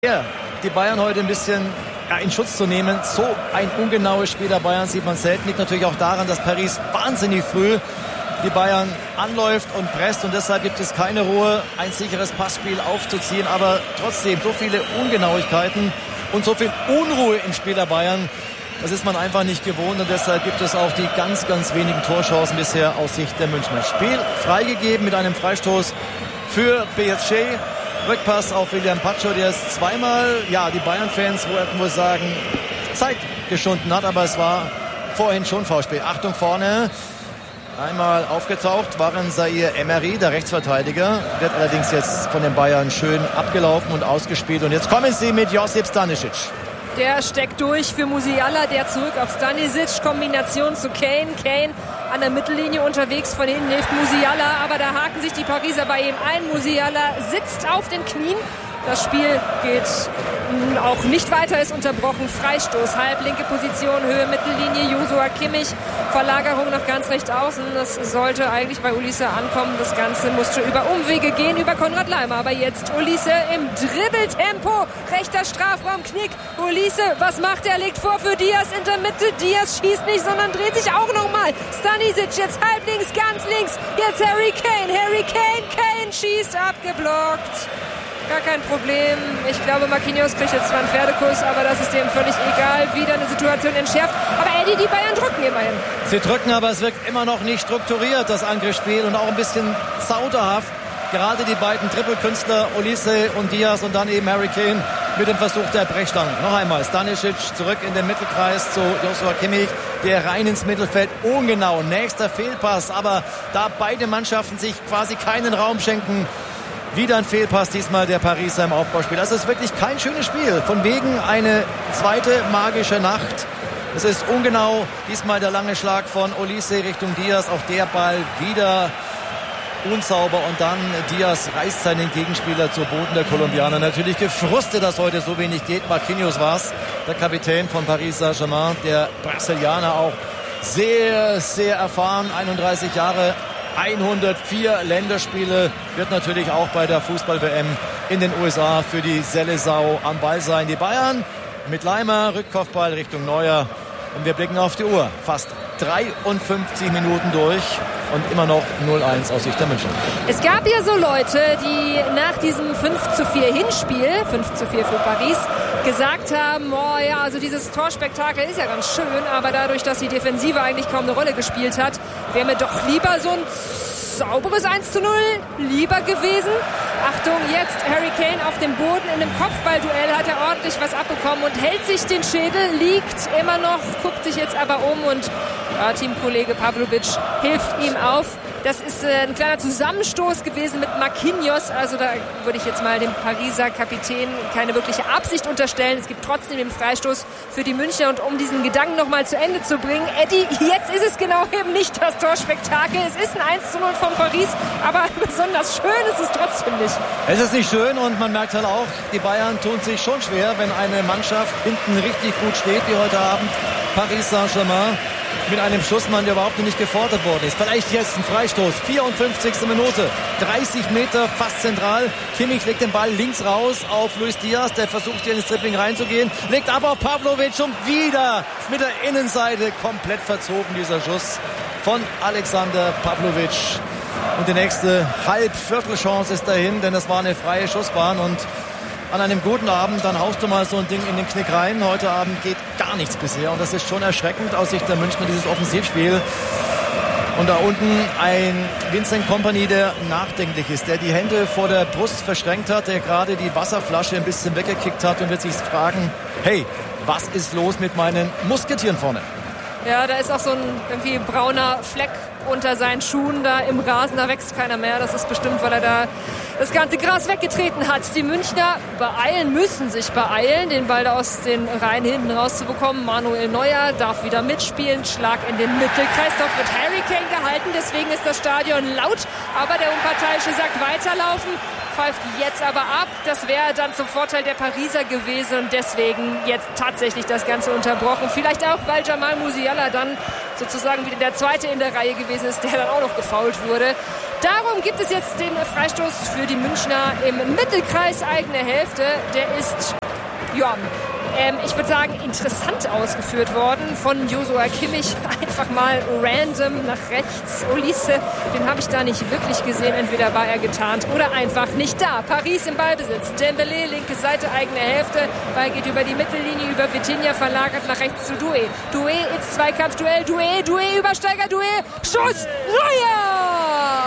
Die Bayern heute ein bisschen in Schutz zu nehmen. So ein ungenaues Spiel der Bayern sieht man selten. Liegt natürlich auch daran, dass Paris wahnsinnig früh die Bayern anläuft und presst und deshalb gibt es keine Ruhe, ein sicheres Passspiel aufzuziehen. Aber trotzdem so viele Ungenauigkeiten und so viel Unruhe im Spiel der Bayern, das ist man einfach nicht gewohnt und deshalb gibt es auch die ganz, ganz wenigen Torchancen bisher aus Sicht der Münchner. Spiel freigegeben mit einem Freistoß für PSG. Rückpass auf William Pacho, der es zweimal, die Bayern-Fans wollten wohl sagen, Zeit geschunden hat, aber es war vorhin schon Foulspiel. Achtung vorne, einmal aufgetaucht, waren Zaire Emery, der Rechtsverteidiger, wird allerdings jetzt von den Bayern schön abgelaufen und ausgespielt und jetzt kommen sie mit Josip Stanisic. Der steckt durch für Musiala, der zurück auf Stanisic, Kombination zu Kane. Kane an der Mittellinie unterwegs, von hinten hilft Musiala, aber da haken sich die Pariser bei ihm ein. Musiala sitzt auf den Knien. Das Spiel geht auch nicht weiter, ist unterbrochen. Freistoß, halblinke Position, Höhe Mittellinie, Joshua Kimmich, Verlagerung nach ganz rechts außen. Das sollte eigentlich bei Olise ankommen. Das Ganze musste über Umwege gehen, über Konrad Laimer. Aber jetzt Olise im Dribbeltempo, rechter Strafraum, Knick. Olise, was macht er? Legt vor für Diaz in der Mitte. Diaz schießt nicht, sondern dreht sich auch nochmal. Stanisic jetzt halb links, ganz links. Jetzt Harry Kane. Kane schießt, abgeblockt. Gar kein Problem. Ich glaube, Marquinhos kriegt jetzt zwar einen Pferdekuss, aber das ist dem völlig egal. Wieder eine Situation entschärft. Aber Eddie, die Bayern drücken immerhin. Sie drücken, aber es wirkt immer noch nicht strukturiert, das Angriffsspiel. Und auch ein bisschen zauderhaft. Gerade die beiden Trippelkünstler, Olise und Diaz und dann eben Harry Kane mit dem Versuch der Brechstange. Noch einmal Stanisic zurück in den Mittelkreis zu Joshua Kimmich, der rein ins Mittelfeld. Ungenau, nächster Fehlpass. Aber da beide Mannschaften sich quasi keinen Raum schenken, wieder ein Fehlpass, diesmal der Pariser im Aufbauspiel. Das ist wirklich kein schönes Spiel. Von wegen eine zweite magische Nacht. Es ist ungenau. Diesmal der lange Schlag von Olise Richtung Diaz. Auch der Ball wieder unsauber. Und dann Diaz reißt seinen Gegenspieler zu Boden, der Kolumbianer. Natürlich gefrustet, dass heute so wenig geht. Marquinhos war's, der Kapitän von Paris Saint-Germain. Der Brasilianer auch sehr, sehr erfahren. 31 Jahre. 104 Länderspiele, wird natürlich auch bei der Fußball-WM in den USA für die Seleção am Ball sein. Die Bayern mit Laimer, Rückkopfball Richtung Neuer und wir blicken auf die Uhr. Fast 53 Minuten durch und immer noch 0-1 aus Sicht der München. Es gab ja so Leute, die nach diesem 5:4 Hinspiel, 5:4 für Paris, gesagt haben, also dieses Torspektakel ist ja ganz schön, aber dadurch, dass die Defensive eigentlich kaum eine Rolle gespielt hat, wäre mir doch lieber so ein sauberes 1:0 lieber gewesen. Achtung, jetzt Harry Kane auf dem Boden. In einem Kopfballduell hat er ordentlich was abbekommen und hält sich den Schädel, liegt immer noch, guckt sich jetzt aber um und Teamkollege Pavlovic hilft ihm auf. Das ist ein kleiner Zusammenstoß gewesen mit Marquinhos. Also da würde ich jetzt mal dem Pariser Kapitän keine wirkliche Absicht unterstellen. Es gibt trotzdem den Freistoß für die Münchner. Und um diesen Gedanken nochmal zu Ende zu bringen, Eddie, jetzt ist es genau eben nicht das Torspektakel. Es ist ein 1:0 von Paris, aber besonders schön ist es trotzdem nicht. Es ist nicht schön und man merkt halt auch, die Bayern tun sich schon schwer, wenn eine Mannschaft hinten richtig gut steht, wie heute Abend Paris Saint-Germain, mit einem Schussmann, der überhaupt nicht gefordert worden ist. Vielleicht jetzt ein Freistoß. 54. Minute. 30 Meter fast zentral. Kimmich legt den Ball links raus auf Luis Diaz. Der versucht hier ins Dribbling reinzugehen. Legt aber auf Pavlovic und wieder mit der Innenseite komplett verzogen dieser Schuss von Alexander Pavlovic. Und die nächste Halbviertelchance ist dahin, denn es war eine freie Schussbahn und an einem guten Abend, dann haust du mal so ein Ding in den Knick rein. Heute Abend geht gar nichts bisher und das ist schon erschreckend aus Sicht der Münchner, dieses Offensivspiel. Und da unten ein Vincent Kompany, der nachdenklich ist, der die Hände vor der Brust verschränkt hat, der gerade die Wasserflasche ein bisschen weggekickt hat und wird sich fragen, hey, was ist los mit meinen Musketieren vorne? Ja, da ist auch so ein irgendwie brauner Fleck unter seinen Schuhen da im Rasen, da wächst keiner mehr. Das ist bestimmt, weil er da das ganze Gras weggetreten hat. Die Münchner müssen sich beeilen, den Ball da aus den Reihen hinten rauszubekommen. Manuel Neuer darf wieder mitspielen. Schlag in den Mittelkreis. Dort wird Harry Kane gehalten, deswegen ist das Stadion laut. Aber der Unparteiische sagt weiterlaufen. pfeift jetzt aber ab. Das wäre dann zum Vorteil der Pariser gewesen und deswegen jetzt tatsächlich das Ganze unterbrochen. Vielleicht auch, weil Jamal Musiala dann sozusagen wieder der Zweite in der Reihe gewesen ist, der dann auch noch gefoult wurde. Darum gibt es jetzt den Freistoß für die Münchner im Mittelkreis, eigene Hälfte. Der ist, ja, ich würde sagen, interessant ausgeführt worden von Joshua Kimmich. Einfach mal random nach rechts. Olise, den habe ich da nicht wirklich gesehen. Entweder war er getarnt oder einfach nicht da. Paris im Ballbesitz. Dembélé, linke Seite, eigene Hälfte. Ball geht über die Mittellinie, über Vitinha, verlagert nach rechts zu Doué. Doué ins Zweikampfduell. Doué, Übersteiger, Doué. Schuss! Neuer!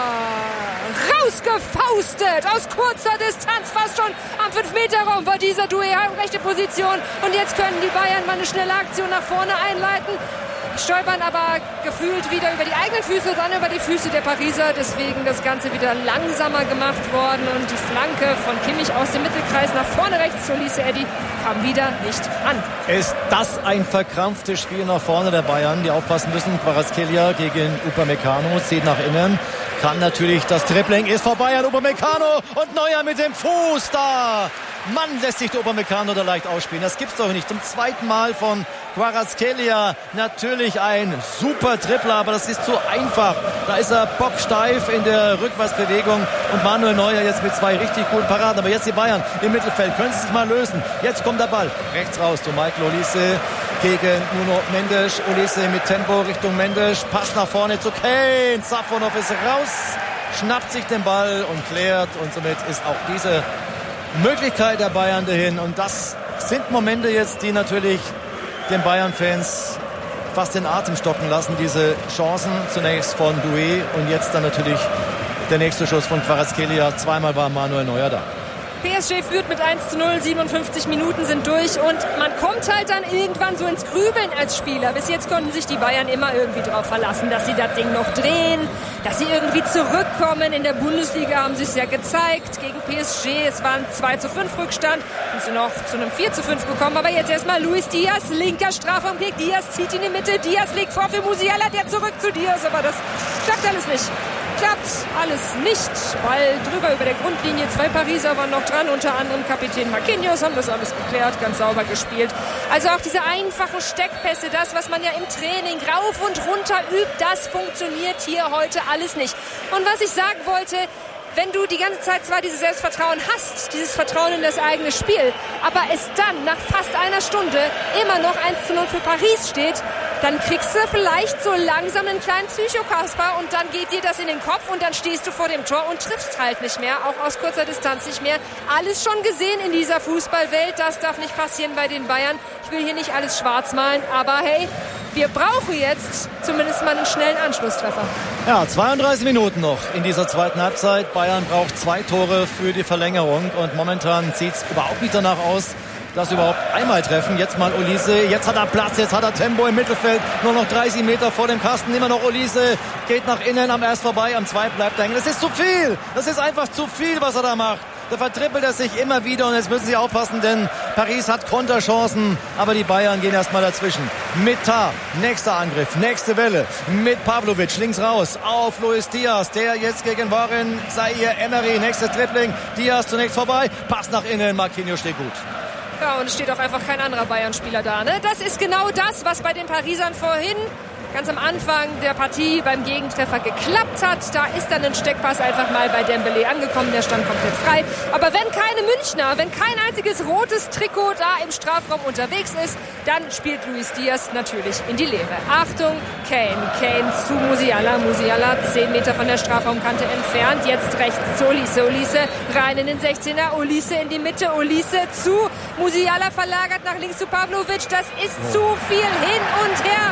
Rausgefaustet aus kurzer Distanz, fast schon am 5-Meter-Raum war dieser Doué, rechte Position. Und jetzt können die Bayern mal eine schnelle Aktion nach vorne einleiten. Stolpern aber gefühlt wieder über die eigenen Füße, dann über die Füße der Pariser. Deswegen das Ganze wieder langsamer gemacht worden. Und die Flanke von Kimmich aus dem Mittelkreis nach vorne rechts zu Olise Eddy kam wieder nicht an. Ist das ein verkrampftes Spiel nach vorne der Bayern, die aufpassen müssen? Kvaratskhelia gegen Upamecano, zieht nach innen. Kann natürlich, das Dribbling ist vorbei an Upamecano und Neuer mit dem Fuß da. Mann, lässt sich der Upamecano da leicht ausspielen. Das gibt's doch nicht. Zum zweiten Mal von Kvaratskhelia. Natürlich ein super Dribbler, aber das ist zu einfach. Da ist er bocksteif in der Rückwärtsbewegung und Manuel Neuer jetzt mit zwei richtig guten Paraden. Aber jetzt die Bayern im Mittelfeld. Können sie sich mal lösen. Jetzt kommt der Ball. Rechts raus zu Michael Olise gegen Nuno Mendes. Olise mit Tempo Richtung Mendes. Pass nach vorne zu Kane. Safonov ist raus. Schnappt sich den Ball und klärt. Und somit ist auch diese Möglichkeit der Bayern dahin. Und das sind Momente jetzt, die natürlich den Bayern-Fans fast den Atem stocken lassen. Diese Chancen zunächst von Doué und jetzt dann natürlich der nächste Schuss von Kvaratskhelia. Zweimal war Manuel Neuer da. PSG führt mit 1:0, 57 Minuten sind durch und man kommt halt dann irgendwann so ins Grübeln als Spieler. Bis jetzt konnten sich die Bayern immer irgendwie darauf verlassen, dass sie das Ding noch drehen, dass sie irgendwie zurückkommen. In der Bundesliga haben sie es ja gezeigt gegen PSG. Es war ein 2:5 Rückstand, sind sie noch zu einem 4:5 gekommen. Aber jetzt erstmal Luis Diaz, linker Strafraumkick. Diaz zieht in die Mitte, Diaz legt vor für Musiala, der zurück zu Diaz. Aber das klappt alles nicht. Klappt alles nicht. Ball drüber über der Grundlinie. Zwei Pariser waren noch dran, unter anderem Kapitän Marquinhos, haben das alles geklärt, ganz sauber gespielt. Also auch diese einfachen Steckpässe, das, was man ja im Training rauf und runter übt, das funktioniert hier heute alles nicht. Und was ich sagen wollte, wenn du die ganze Zeit zwar dieses Selbstvertrauen hast, dieses Vertrauen in das eigene Spiel, aber es dann nach fast einer Stunde immer noch 1:0 für Paris steht, dann kriegst du vielleicht so langsam einen kleinen Psychokasper und dann geht dir das in den Kopf und dann stehst du vor dem Tor und triffst halt nicht mehr, auch aus kurzer Distanz nicht mehr. Alles schon gesehen in dieser Fußballwelt, das darf nicht passieren bei den Bayern. Ich will hier nicht alles schwarz malen, aber hey, wir brauchen jetzt zumindest mal einen schnellen Anschlusstreffer. Ja, 32 Minuten noch in dieser zweiten Halbzeit. Bayern braucht 2 Tore für die Verlängerung und momentan sieht es überhaupt nicht danach aus, dass sie überhaupt einmal treffen. Jetzt mal Olise, jetzt hat er Platz, jetzt hat er Tempo im Mittelfeld, nur noch 30 Meter vor dem Kasten, immer noch Olise, geht nach innen, am erst vorbei, am zweiten bleibt er hängen. Das ist zu viel, das ist einfach zu viel, was er da macht. Da vertrippelt er sich immer wieder und jetzt müssen sie aufpassen, denn Paris hat Konterchancen, aber die Bayern gehen erstmal dazwischen. Mit Tar, nächster Angriff, nächste Welle, mit Pavlovic, links raus, auf Luis Diaz, der jetzt gegen Warren, Zaire Emery, nächstes Dribbling, Diaz zunächst vorbei, Pass nach innen, Marquinhos steht gut. Ja, und es steht auch einfach kein anderer Bayern-Spieler da. Ne? Das ist genau das, was bei den Parisern vorhin ganz am Anfang der Partie beim Gegentreffer geklappt hat. Da ist dann ein Steckpass einfach mal bei Dembélé angekommen. Der stand komplett frei. Aber wenn keine Münchner, wenn kein einziges rotes Trikot da im Strafraum unterwegs ist, dann spielt Luis Diaz natürlich in die Leere. Achtung, Kane zu Musiala. Musiala 10 Meter von der Strafraumkante entfernt. Jetzt rechts zu Olise. Olise rein in den 16er. Olise in die Mitte. Olise zu Musiala verlagert nach links zu Pavlovic. Das ist zu viel hin und her.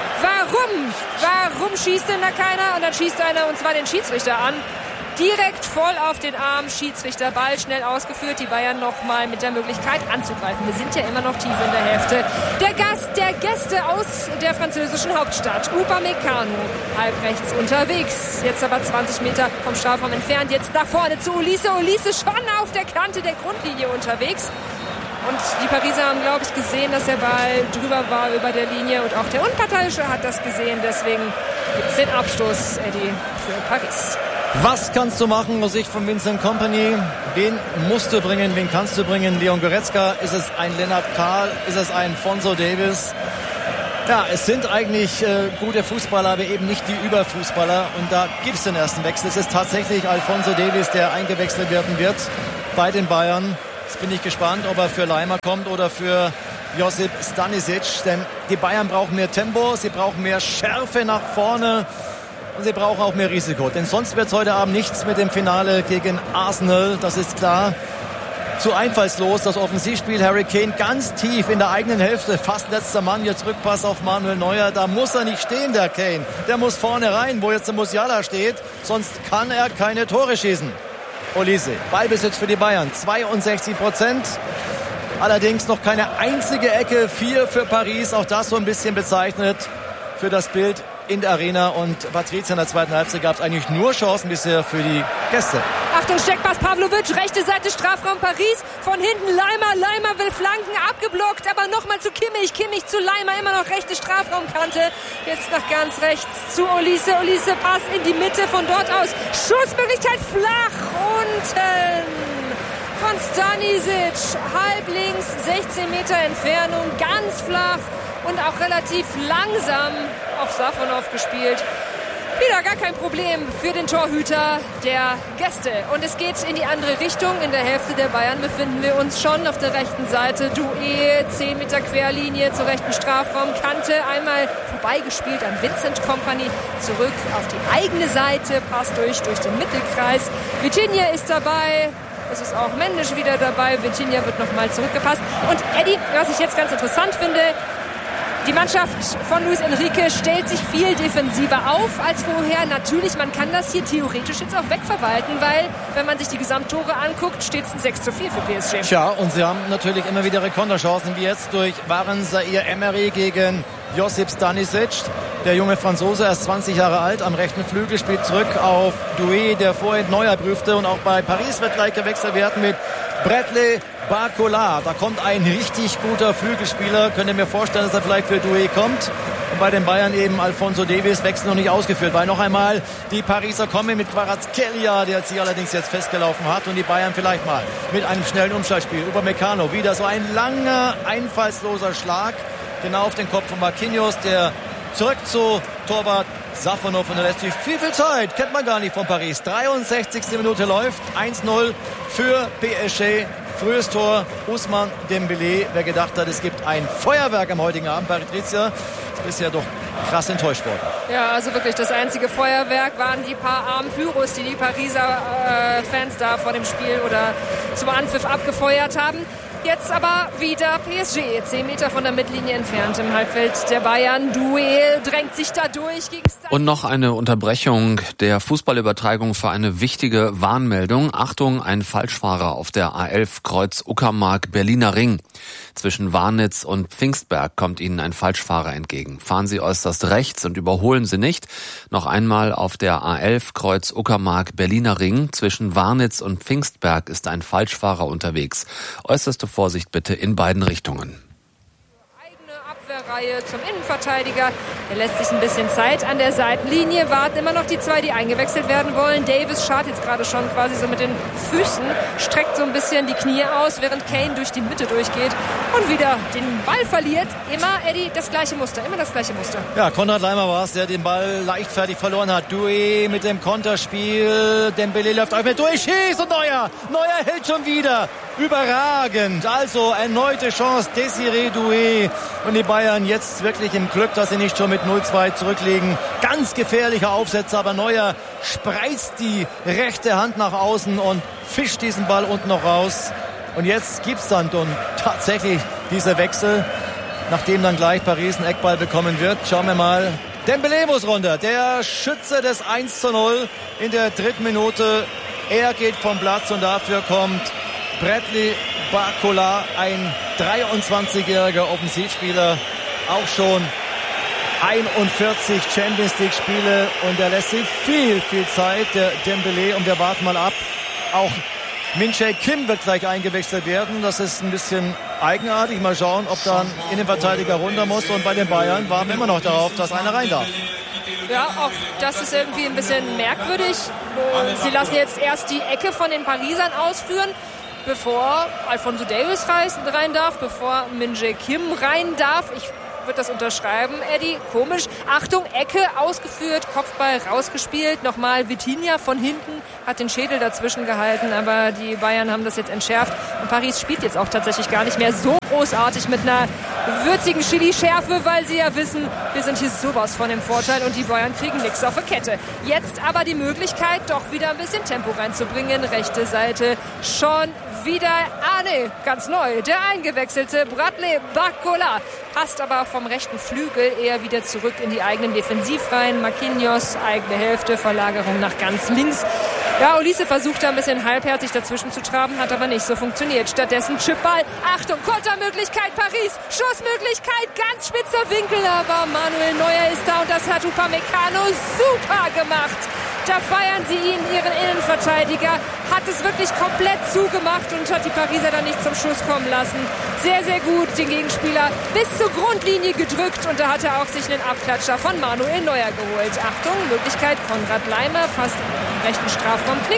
Warum schießt denn da keiner? Und dann schießt einer, und zwar den Schiedsrichter an. Direkt voll auf den Arm, Schiedsrichter, Ball schnell ausgeführt. Die Bayern nochmal mit der Möglichkeit anzugreifen. Wir sind ja immer noch tief in der Hälfte. Der Gast der Gäste aus der französischen Hauptstadt, Upamecano, halb rechts unterwegs. Jetzt aber 20 Meter vom Strafraum entfernt. Jetzt nach vorne zu Olise. Olise schon auf der Kante der Grundlinie unterwegs. Und die Pariser haben, glaube ich, gesehen, dass der Ball drüber war über der Linie. Und auch der Unparteiische hat das gesehen. Deswegen gibt es den Abstoß, Eddie, für Paris. Was kannst du machen aus Sicht von Vincent Kompany? Wen musst du bringen? Wen kannst du bringen? Leon Goretzka? Ist es ein Lennart Kahl? Ist es ein Fonso Davies? Ja, es sind eigentlich gute Fußballer, aber eben nicht die Überfußballer. Und da gibt es den ersten Wechsel. Es ist tatsächlich Alphonso Davies, der eingewechselt werden wird bei den Bayern. Jetzt bin ich gespannt, ob er für Leimer kommt oder für Josip Stanisic. Denn die Bayern brauchen mehr Tempo, sie brauchen mehr Schärfe nach vorne. Und sie brauchen auch mehr Risiko. Denn sonst wird es heute Abend nichts mit dem Finale gegen Arsenal. Das ist klar. Zu einfallslos das Offensivspiel. Harry Kane ganz tief in der eigenen Hälfte. Fast letzter Mann. Jetzt Rückpass auf Manuel Neuer. Da muss er nicht stehen, der Kane. Der muss vorne rein, wo jetzt der Musiala steht. Sonst kann er keine Tore schießen. Olise. Ballbesitz für die Bayern. 62%. Allerdings noch keine einzige Ecke. 4 für Paris. Auch das so ein bisschen bezeichnet für das Bild in der Arena. Und Patricia, in der zweiten Halbzeit gab es eigentlich nur Chancen bisher für die Gäste. Achtung, Steckpass, Pavlovic, rechte Seite, Strafraum Paris. Von hinten Leimer will flanken, abgeblockt, aber nochmal zu Kimmich zu Leimer, immer noch rechte Strafraumkante. Jetzt nach ganz rechts zu Olise, Pass in die Mitte, von dort aus Schussmöglichkeit, flach unten von Stanisic, halb links, 16 Meter Entfernung, ganz flach und auch relativ langsam auf Safonov gespielt. Wieder gar kein Problem für den Torhüter der Gäste. Und es geht in die andere Richtung. In der Hälfte der Bayern befinden wir uns schon auf der rechten Seite. Doué, 10 Meter Querlinie zur rechten Strafraumkante. Einmal vorbeigespielt an Vincent Kompany. Zurück auf die eigene Seite. Pass durch den Mittelkreis. Vitinha ist dabei. Es ist auch Mendes wieder dabei. Vitinha wird nochmal zurückgepasst. Und Eddie, was ich jetzt ganz interessant finde, die Mannschaft von Luis Enrique stellt sich viel defensiver auf als vorher. Natürlich, man kann das hier theoretisch jetzt auch wegverwalten, weil, wenn man sich die Gesamttore anguckt, steht es 6:4 für PSG. Tja, und sie haben natürlich immer wieder Konterchancen, wie jetzt durch Warren Zaïre-Emery gegen Josip Stanisic. Der junge Franzose, erst 20 Jahre alt, am rechten Flügel, spielt zurück auf Doué, der vorhin Neuer prüfte. Und auch bei Paris wird gleich gewechselt werden mit Bradley Barcola. Da kommt ein richtig guter Flügelspieler. Könnt ihr mir vorstellen, dass er vielleicht für Doué kommt. Und bei den Bayern eben Alphonso Davies, Wechsel noch nicht ausgeführt. Weil noch einmal die Pariser kommen mit Kvaratskhelia, der sich allerdings jetzt festgelaufen hat. Und die Bayern vielleicht mal mit einem schnellen Umschaltspiel. Upamecano, wieder so ein langer, einfallsloser Schlag. Genau auf den Kopf von Marquinhos, der zurück zu Torwart Safonov. Und er lässt sich viel Zeit. Kennt man gar nicht von Paris. 63. Minute läuft. 1:0 für PSG. Frühes Tor, Ousmane Dembélé. Wer gedacht hat, es gibt ein Feuerwerk am heutigen Abend, Patricia, ist bisher doch krass enttäuscht worden. Ja, also wirklich das einzige Feuerwerk waren die paar armen Pyros, die Pariser Fans da vor dem Spiel oder zum Anpfiff abgefeuert haben. Jetzt aber wieder PSG, 10 Meter von der Mittellinie entfernt im Halbfeld der Bayern. Doué drängt sich da durch gegen Und noch eine Unterbrechung der Fußballübertragung für eine wichtige Warnmeldung. Achtung, ein Falschfahrer auf der A11 Kreuz Uckermark Berliner Ring. Zwischen Warnitz und Pfingstberg kommt Ihnen ein Falschfahrer entgegen. Fahren Sie äußerst rechts und überholen Sie nicht. Noch einmal auf der A11 Kreuz Uckermark Berliner Ring. Zwischen Warnitz und Pfingstberg ist ein Falschfahrer unterwegs. Äußerste Vorsicht bitte in beiden Richtungen. Abwehrreihe zum Innenverteidiger. Der lässt sich ein bisschen Zeit an der Seitenlinie. Warten immer noch die zwei, die eingewechselt werden wollen. Davies schaut jetzt gerade schon quasi so mit den Füßen, streckt so ein bisschen die Knie aus, während Kane durch die Mitte durchgeht und wieder den Ball verliert. Immer, Eddie, das gleiche Muster. Ja, Konrad Leimer war es, der den Ball leichtfertig verloren hat. Doué mit dem Konterspiel. Dembélé läuft auf mit Doué, schießt und Neuer hält schon wieder. Überragend. Also erneute Chance, Désiré Doué. Und die Bayern jetzt wirklich im Glück, dass sie nicht schon mit 0:2 zurückliegen. Ganz gefährlicher Aufsetzer, aber Neuer spreizt die rechte Hand nach außen und fischt diesen Ball unten noch raus. Und jetzt gibt's dann tatsächlich diese Wechsel, nachdem dann gleich Paris einen Eckball bekommen wird. Schauen wir mal. Dembélé muss runter. Der Schütze des 1:0 in der 3. Minute. Er geht vom Platz und dafür kommt Bradley Barcola, ein 23-jähriger Offensivspieler, auch schon 41 Champions League Spiele und er lässt sich viel Zeit, der Dembélé, und wir warten mal ab. Auch Min-Jae Kim wird gleich eingewechselt werden. Das ist ein bisschen eigenartig. Mal schauen, ob dann Innenverteidiger runter muss. Und bei den Bayern warten wir immer noch darauf, dass einer rein darf. Ja, auch das ist irgendwie ein bisschen merkwürdig. Sie lassen jetzt erst die Ecke von den Parisern ausführen, bevor Alphonso Davies rein darf, bevor Min-Jae Kim rein darf. Ich würde das unterschreiben, Eddie. Komisch. Achtung, Ecke ausgeführt, Kopfball rausgespielt. Nochmal Vitinha von hinten hat den Schädel dazwischen gehalten, aber die Bayern haben das jetzt entschärft. Und Paris spielt jetzt auch tatsächlich gar nicht mehr so großartig mit einer würzigen Chili-Schärfe, weil sie ja wissen, wir sind hier sowas von dem Vorteil und die Bayern kriegen nichts auf der Kette. Jetzt aber die Möglichkeit, doch wieder ein bisschen Tempo reinzubringen. Rechte Seite schon wieder, ganz neu, der eingewechselte Bradley Barcola. Passt aber vom rechten Flügel eher wieder zurück in die eigenen Defensivreihen. Marquinhos, eigene Hälfte, Verlagerung nach ganz links. Ja, Olise versucht da ein bisschen halbherzig dazwischen zu traben, hat aber nicht so funktioniert. Stattdessen Chipball. Achtung, Kontermöglichkeit Paris. Schussmöglichkeit, ganz spitzer Winkel, aber Manuel Neuer ist da und das hat Upamecano super gemacht. Da feiern sie ihn, ihren Innenverteidiger, hat es wirklich komplett zugemacht und hat die Pariser dann nicht zum Schuss kommen lassen. Sehr, sehr gut den Gegenspieler bis zur Grundlinie gedrückt und da hat er auch sich einen Abklatscher von Manuel Neuer geholt. Achtung, Möglichkeit, Konrad Laimer, fast im rechten Strafraumknick.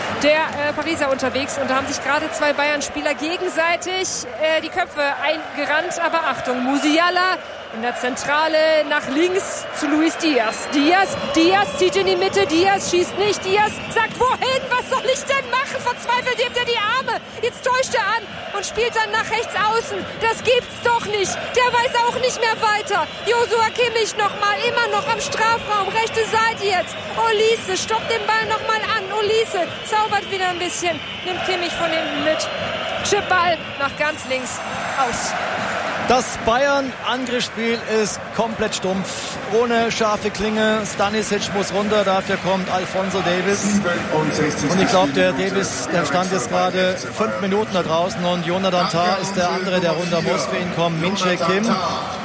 Der Pariser unterwegs und da haben sich gerade zwei Bayern-Spieler gegenseitig die Köpfe eingerannt. Aber Achtung, Musiala in der Zentrale nach links zu Luis Diaz. Diaz zieht in die Mitte, Diaz schießt nicht. Diaz sagt, wohin? Was soll ich denn machen? Verzweifelt hebt er die Arme. Jetzt täuscht er an und spielt dann nach rechts außen. Das gibt's doch nicht. Der weiß auch nicht mehr weiter. Joshua Kimmich nochmal, immer noch am Strafraum. Rechte Seite jetzt. Olise stoppt den Ball nochmal an. Olise zaubert wieder ein bisschen. Nimmt Kimmich von hinten mit. Chipball nach ganz links aus. Das Bayern-Angriffsspiel ist komplett stumpf, ohne scharfe Klinge. Stanisic muss runter, dafür kommt Alphonso Davies. Und ich glaube, der Davies, der stand jetzt gerade 5 Minuten da draußen und Jonathan Tah ist der andere, der runter muss. Für ihn kommt Min-Jae Kim.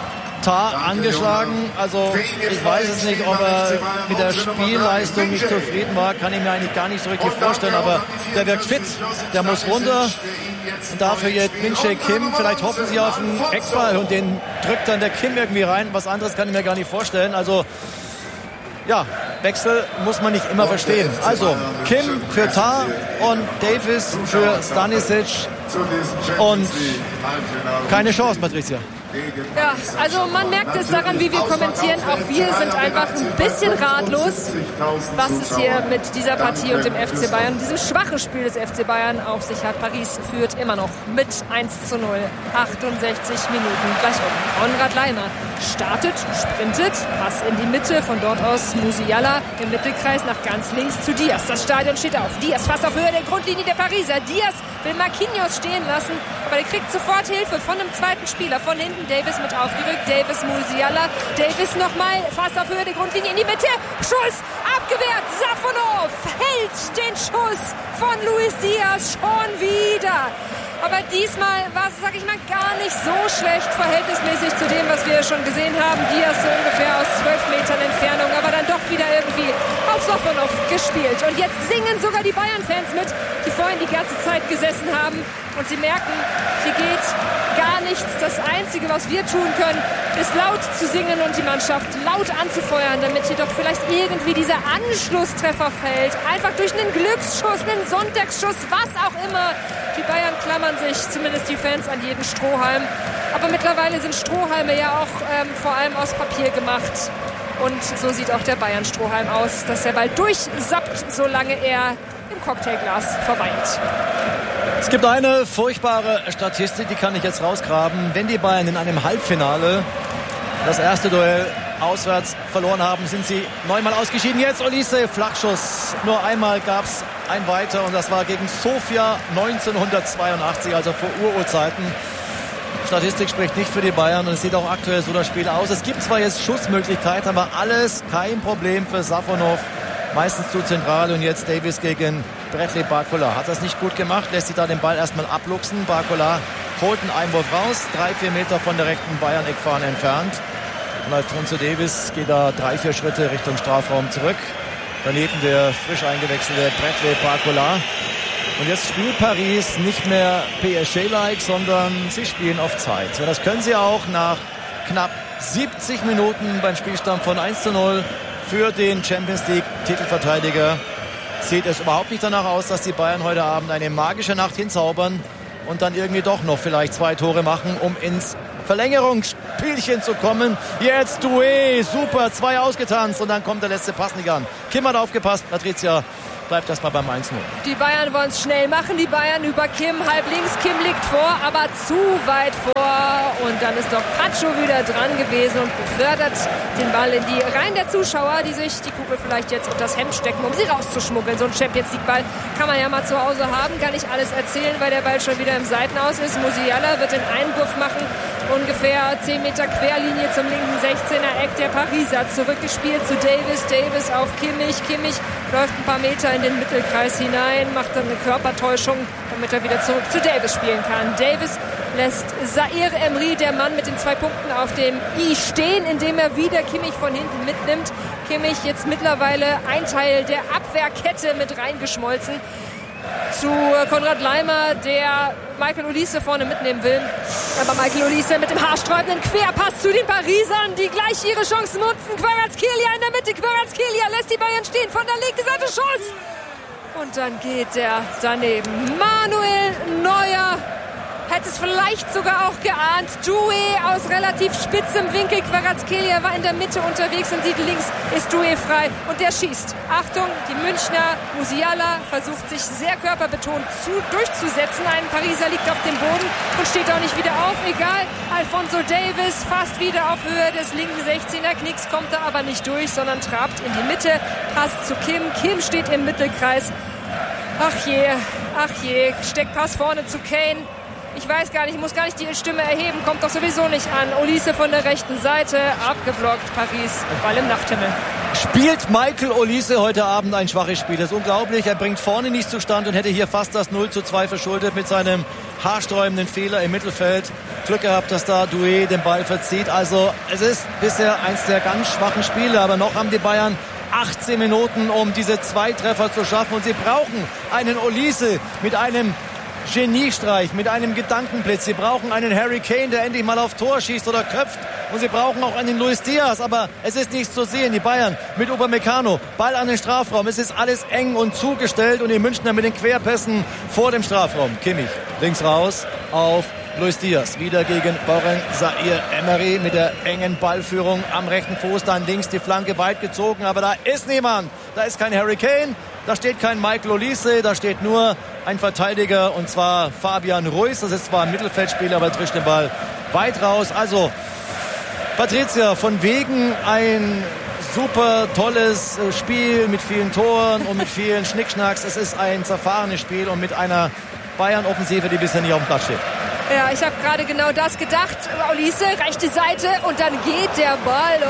Tah angeschlagen, also ich weiß es nicht, ob er mit der Spielleistung nicht zufrieden war, kann ich mir eigentlich gar nicht so richtig vorstellen, aber der wirkt fit, der muss runter. Und dafür jetzt Min-Jae Kim, vielleicht hoffen sie auf einen Eckball und den drückt dann der Kim irgendwie rein. Was anderes kann ich mir gar nicht vorstellen. Also, ja, Wechsel muss man nicht immer verstehen. Also, Kim für Tah und Davies für Stanisic. Und keine Chance, Patricia. Ja, also man merkt es daran, wie wir kommentieren. Auch wir sind einfach ein bisschen ratlos, was es hier mit dieser Partie und dem FC Bayern, diesem schwachen Spiel des FC Bayern auf sich hat. Paris führt immer noch mit 1:0. 68 Minuten gleich um. Konrad Laimer startet, sprintet, Pass in die Mitte, von dort aus Musiala im Mittelkreis nach ganz links zu Diaz. Das Stadion steht auf. Diaz fast auf Höhe der Grundlinie der Pariser. Diaz will Marquinhos stehen lassen, aber der kriegt sofort Hilfe von einem zweiten Spieler von hinten. Davies mit aufgerückt, Davies Musiala, Davies nochmal fast auf Höhe der Grundlinie in die Mitte, Schuss, abgewehrt, Safonov hält den Schuss von Luis Diaz schon wieder. Aber diesmal war es, sag ich mal, gar nicht so schlecht verhältnismäßig zu dem, was wir schon gesehen haben. Diaz so ungefähr aus 12 Metern Entfernung, aber dann doch wieder irgendwie auf Safonov gespielt. Und jetzt singen sogar die Bayern-Fans mit, die vorhin die ganze Zeit gesessen haben. Und sie merken, hier geht gar nichts. Das Einzige, was wir tun können, ist laut zu singen und die Mannschaft laut anzufeuern, damit hier doch vielleicht irgendwie dieser Anschlusstreffer fällt. Einfach durch einen Glücksschuss, einen Sonntagsschuss, was auch immer. Die Bayern klammern sich, zumindest die Fans, an jeden Strohhalm. Aber mittlerweile sind Strohhalme ja auch vor allem aus Papier gemacht. Und so sieht auch der Bayern-Strohhalm aus, dass der Ball durchsappt, solange er im Cocktailglas verweilt. Es gibt eine furchtbare Statistik, die kann ich jetzt rausgraben. Wenn die Bayern in einem Halbfinale das erste Duell auswärts verloren haben, sind sie 9-mal ausgeschieden. Jetzt Olise, Flachschuss. Nur einmal gab es ein weiter und das war gegen Sofia 1982, also vor Urzeiten. Statistik spricht nicht für die Bayern und es sieht auch aktuell so das Spiel aus. Es gibt zwar jetzt Schussmöglichkeiten, aber alles kein Problem für Safonov. Meistens zu zentral und jetzt Davies gegen Bradley Barcola. Hat das nicht gut gemacht, lässt sich da den Ball erstmal abluchsen. Barcola holt einen Einwurf raus, 3-4 Meter von der rechten Bayern-Eckfahne entfernt. Und Alphonso Davies geht da 3-4 Schritte Richtung Strafraum zurück. Daneben der frisch eingewechselte Bradley Barcola. Und jetzt spielt Paris nicht mehr PSG-like, sondern sie spielen auf Zeit. Und das können sie auch nach knapp 70 Minuten beim Spielstand von 1:0 für den Champions League Titelverteidiger. Sieht es überhaupt nicht danach aus, dass die Bayern heute Abend eine magische Nacht hinzaubern und dann irgendwie doch noch vielleicht 2 Tore machen, um ins Verlängerungsspielchen zu kommen. Jetzt Doué, super, 2 ausgetanzt und dann kommt der letzte Pass nicht an. Kim hat aufgepasst, Patricia bleibt erstmal beim 1:0. Die Bayern wollen es schnell machen, die Bayern über Kim, halb links, Kim liegt vor, aber zu weit vor und dann ist doch Pacho wieder dran gewesen und befördert den Ball in die Reihen der Zuschauer, die sich die Kugel vielleicht jetzt unter das Hemd stecken, um sie rauszuschmuggeln. So ein Champions League Ball kann man ja mal zu Hause haben, kann nicht alles erzählen, weil der Ball schon wieder im Seitenaus ist. Musiala wird den Einwurf machen, ungefähr 10 Meter Querlinie zum linken 16er Eck der Pariser. Zurückgespielt zu Davis, Davis auf Kimmich, Kimmich läuft ein paar Meter in den Mittelkreis hinein, macht dann eine Körpertäuschung, damit er wieder zurück zu Davis spielen kann. Davis lässt Zaire Emery, der Mann mit den 2 Punkten auf dem I, stehen, indem er wieder Kimmich von hinten mitnimmt. Kimmich jetzt mittlerweile ein Teil der Abwehrkette mit reingeschmolzen. Zu Konrad Laimer, der Michael Olise vorne mitnehmen will. Aber Michael Olise mit dem haarsträubenden Querpass zu den Parisern, die gleich ihre Chancen nutzen. Kvaratskhelia in der Mitte. Kvaratskhelia lässt die Bayern stehen. Von der linken Seite Scholz. Und dann geht der daneben. Manuel Neuer hätte es vielleicht sogar auch geahnt. Doué aus relativ spitzem Winkel. Kvaratskhelia war in der Mitte unterwegs und sieht links, ist Doué frei und der schießt. Achtung, die Münchner, Musiala versucht sich sehr körperbetont durchzusetzen. Ein Pariser liegt auf dem Boden und steht auch nicht wieder auf. Egal, Alphonso Davies fast wieder auf Höhe des linken 16er Knicks, kommt da aber nicht durch, sondern trabt in die Mitte. Pass zu Kim. Kim steht im Mittelkreis. Ach je, Steckpass vorne zu Kane. Ich weiß gar nicht, ich muss gar nicht die Stimme erheben, kommt doch sowieso nicht an. Olise von der rechten Seite, abgeblockt, Paris, Ball im Nachthimmel. Spielt Michael Olise heute Abend ein schwaches Spiel? Das ist unglaublich, er bringt vorne nichts zustande und hätte hier fast das 0:2 verschuldet mit seinem haarsträubenden Fehler im Mittelfeld. Glück gehabt, dass da Doué den Ball verzieht. Also es ist bisher eins der ganz schwachen Spiele, aber noch haben die Bayern 18 Minuten, um diese 2 Treffer zu schaffen und sie brauchen einen Olise mit einem Geniestreich, mit einem Gedankenblitz. Sie brauchen einen Harry Kane, der endlich mal auf Tor schießt oder köpft. Und sie brauchen auch einen Luis Diaz. Aber es ist nichts zu sehen. Die Bayern mit Upamecano, Ball an den Strafraum. Es ist alles eng und zugestellt. Und die Münchner mit den Querpässen vor dem Strafraum. Kimmich links raus auf Luis Diaz. Wieder gegen Boren Zaire Emery mit der engen Ballführung am rechten Fuß. Dann links die Flanke weit gezogen. Aber da ist niemand. Da ist kein Harry Kane. Da steht kein Michael Olise. Da steht nur ein Verteidiger, und zwar Fabian Ruiz. Das ist zwar ein Mittelfeldspieler, aber trischt den Ball weit raus. Also, Patricia, von wegen ein super tolles Spiel mit vielen Toren und mit vielen Schnickschnacks. Es ist ein zerfahrenes Spiel und mit einer Bayern-Offensive, die bisher nicht auf dem Platz steht. Ja, ich habe gerade genau das gedacht. Olise, rechte Seite und dann geht der Ball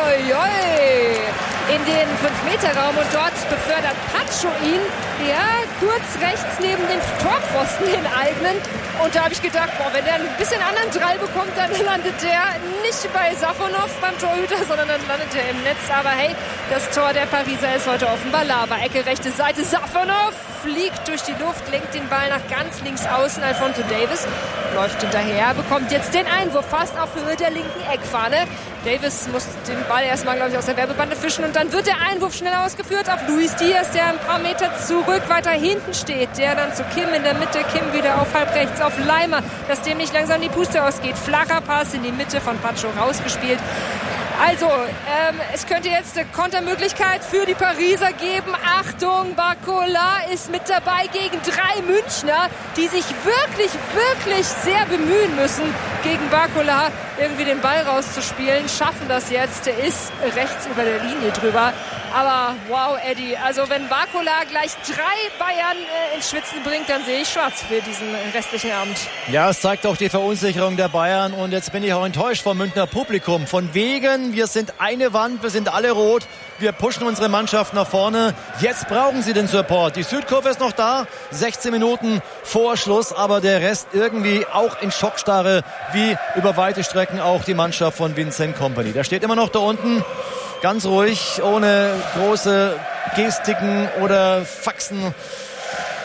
in den 5-Meter-Raum und dort befördert Pacho ihn, kurz rechts neben den Torpfosten, den eigenen. Und da habe ich gedacht, wenn der ein bisschen anderen Drall bekommt, dann landet der nicht bei Safonov beim Torhüter, sondern dann landet er im Netz. Aber hey, das Tor der Pariser ist heute offenbar Lava. Ecke, rechte Seite, Safonov fliegt durch die Luft, lenkt den Ball nach ganz links außen. Alphonso Davies läuft hinterher, bekommt jetzt den Einwurf fast auf Höhe der linken Eckfahne. Davies muss den Ball erstmal, glaube ich, aus der Werbebande fischen und dann wird der Einwurf schnell ausgeführt auf Luis Diaz, der ein paar Meter zurück weiter hinten steht. Der dann zu Kim in der Mitte, Kim wieder auf halb rechts auf Laimer, dass dem nicht langsam die Puste ausgeht. Flacher Pass in die Mitte von Pacho rausgespielt. Also, es könnte jetzt eine Kontermöglichkeit für die Pariser geben. Achtung, Barcola ist mit dabei gegen 3 Münchner, die sich wirklich, wirklich sehr bemühen müssen, gegen Barcola irgendwie den Ball rauszuspielen. Schaffen das jetzt. Der ist rechts über der Linie drüber. Aber wow, Eddie, also wenn Barcola gleich 3 Bayern ins Schwitzen bringt, dann sehe ich schwarz für diesen restlichen Abend. Ja, es zeigt auch die Verunsicherung der Bayern und jetzt bin ich auch enttäuscht vom Münchner Publikum. Von wegen, wir sind eine Wand, wir sind alle rot, wir pushen unsere Mannschaft nach vorne. Jetzt brauchen sie den Support. Die Südkurve ist noch da, 16 Minuten vor Schluss, aber der Rest irgendwie auch in Schockstarre, wie über weite Strecken auch die Mannschaft von Vincent Kompany. Der steht immer noch da unten, ganz ruhig, ohne große Gestiken oder Faxen.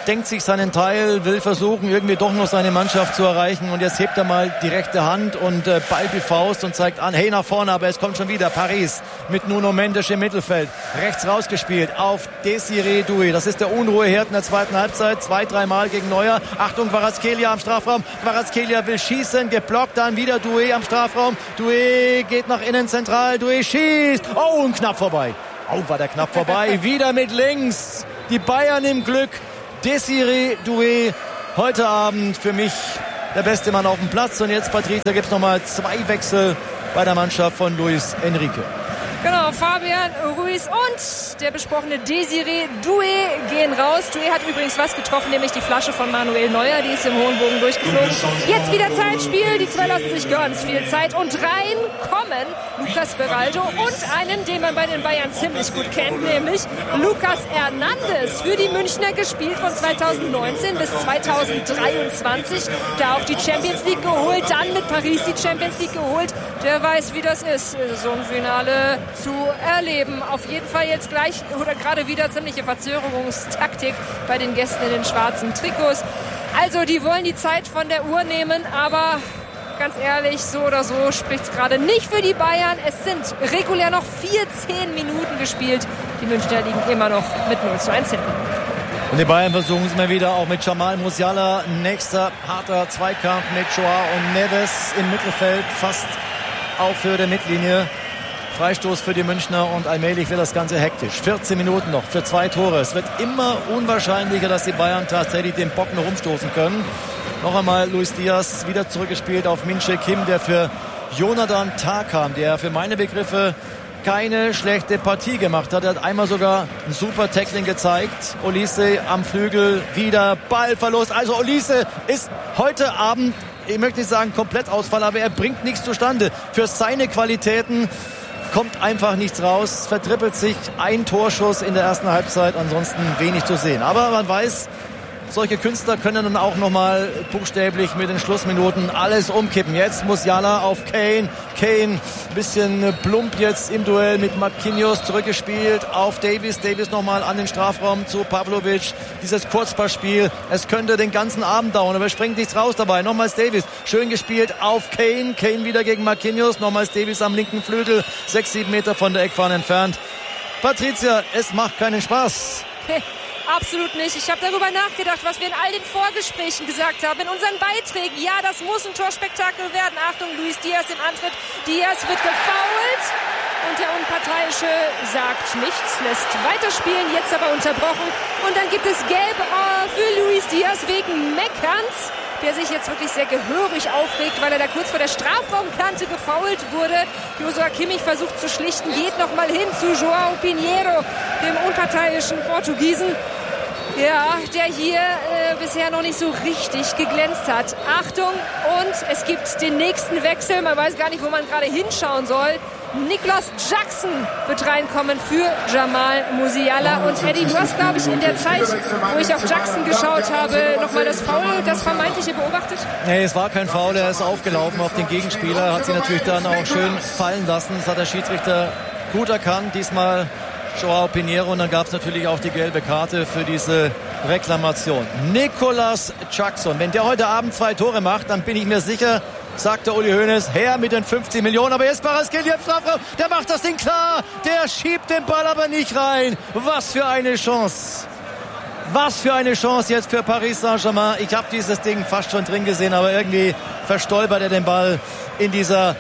denkt sich seinen Teil, will versuchen, irgendwie doch noch seine Mannschaft zu erreichen. Und jetzt hebt er mal die rechte Hand und ballt die Faust und zeigt an, hey, nach vorne, aber es kommt schon wieder Paris mit Nuno Mendes im Mittelfeld. Rechts rausgespielt auf Desiré Doué. Das ist der Unruheherd in der zweiten Halbzeit. 2-3 Mal gegen Neuer. Achtung, Kvaratskhelia am Strafraum. Kvaratskhelia will schießen, geblockt, dann wieder Doué am Strafraum. Doué geht nach innen zentral, Doué schießt. Oh, und knapp vorbei. Oh, war der knapp vorbei. Wieder mit links. Die Bayern im Glück. Desiré Doué, heute Abend für mich der beste Mann auf dem Platz. Und jetzt, Patricia, gibt es nochmal 2 Wechsel bei der Mannschaft von Luis Enrique. Genau, Fabian Ruiz und der besprochene Desiré Doué gehen raus. Doué hat übrigens was getroffen, nämlich die Flasche von Manuel Neuer. Die ist im hohen Bogen durchgeflogen. Jetzt wieder Zeitspiel. Die zwei lassen sich ganz viel Zeit. Und rein kommen Lucas Beraldo und einen, den man bei den Bayern ziemlich gut kennt, nämlich Lucas Hernandez. Für die Münchner gespielt von 2019 bis 2023. Da auch die Champions League geholt. Dann mit Paris die Champions League geholt. Der weiß, wie das ist, so ein Finale zu erleben. Auf jeden Fall jetzt gleich oder gerade wieder ziemliche Verzögerungstaktik bei den Gästen in den schwarzen Trikots. Also die wollen die Zeit von der Uhr nehmen, aber ganz ehrlich, so oder so spricht es gerade nicht für die Bayern. Es sind regulär noch 14 Minuten gespielt. Die Münchner liegen immer noch mit 0-1 hinten. Und die Bayern versuchen es mal wieder, auch mit Jamal Musiala. Nächster harter Zweikampf mit Joao Neves im Mittelfeld, fast auf Höhe der Mittellinie. Freistoß für die Münchner und allmählich wird das Ganze hektisch. 14 Minuten noch für 2 Tore. Es wird immer unwahrscheinlicher, dass die Bayern tatsächlich den Bock noch umstoßen können. Noch einmal Luis Diaz wieder zurückgespielt auf Min-Jae Kim, der für Jonathan Tah kam, der für meine Begriffe keine schlechte Partie gemacht hat. Er hat einmal sogar ein super Tackling gezeigt. Olise am Flügel, wieder Ballverlust. Also Olise ist heute Abend, ich möchte nicht sagen Komplettausfall, aber er bringt nichts zustande. Für seine Qualitäten kommt einfach nichts raus, vertrippelt sich, ein Torschuss in der ersten Halbzeit, ansonsten wenig zu sehen. Aber man weiß, solche Künstler können dann auch nochmal buchstäblich mit den Schlussminuten alles umkippen. Jetzt Musiala auf Kane. Kane ein bisschen plump jetzt im Duell mit Marquinhos zurückgespielt auf Davies. Davies nochmal an den Strafraum zu Pavlovic. Dieses Kurzpassspiel, es könnte den ganzen Abend dauern, aber es springt nichts raus dabei. Nochmals Davies, schön gespielt auf Kane. Kane wieder gegen Marquinhos. Nochmals Davies am linken Flügel, 6-7 Meter von der Eckfahne entfernt. Patricia, es macht keinen Spaß. Absolut nicht. Ich habe darüber nachgedacht, was wir in all den Vorgesprächen gesagt haben, in unseren Beiträgen. Ja, das muss ein Torspektakel werden. Achtung, Luis Diaz im Antritt. Diaz wird gefoult und der Unparteiische sagt nichts, lässt weiterspielen, jetzt aber unterbrochen. Und dann gibt es Gelb für Luis Diaz wegen Meckerns, der sich jetzt wirklich sehr gehörig aufregt, weil er da kurz vor der Strafraumkante gefoult wurde. Joshua Kimmich versucht zu schlichten, geht nochmal hin zu João Pinheiro, dem unparteiischen Portugiesen. Ja, der hier bisher noch nicht so richtig geglänzt hat. Achtung, und es gibt den nächsten Wechsel. Man weiß gar nicht, wo man gerade hinschauen soll. Nicolas Jackson wird reinkommen für Jamal Musiala. Und Eddie, du hast, glaube ich, in der Zeit, wo ich auf Jackson geschaut habe, nochmal das Foul, das vermeintliche beobachtet? Nee, es war kein Foul. Er ist aufgelaufen auf den Gegenspieler. Hat sie natürlich dann auch schön fallen lassen. Das hat der Schiedsrichter gut erkannt. Diesmal João Pinheiro, und dann gab es natürlich auch die gelbe Karte für diese Reklamation. Nicolas Jackson, wenn der heute Abend 2 Tore macht, dann bin ich mir sicher, sagte Uli Hoeneß, her mit den 50 Millionen. Aber jetzt Kvaratskhelia im Strafraum, der macht das Ding klar, der schiebt den Ball aber nicht rein. Was für eine Chance. Was für eine Chance jetzt für Paris Saint-Germain. Ich habe dieses Ding fast schon drin gesehen, aber irgendwie verstolpert er den Ball in dieser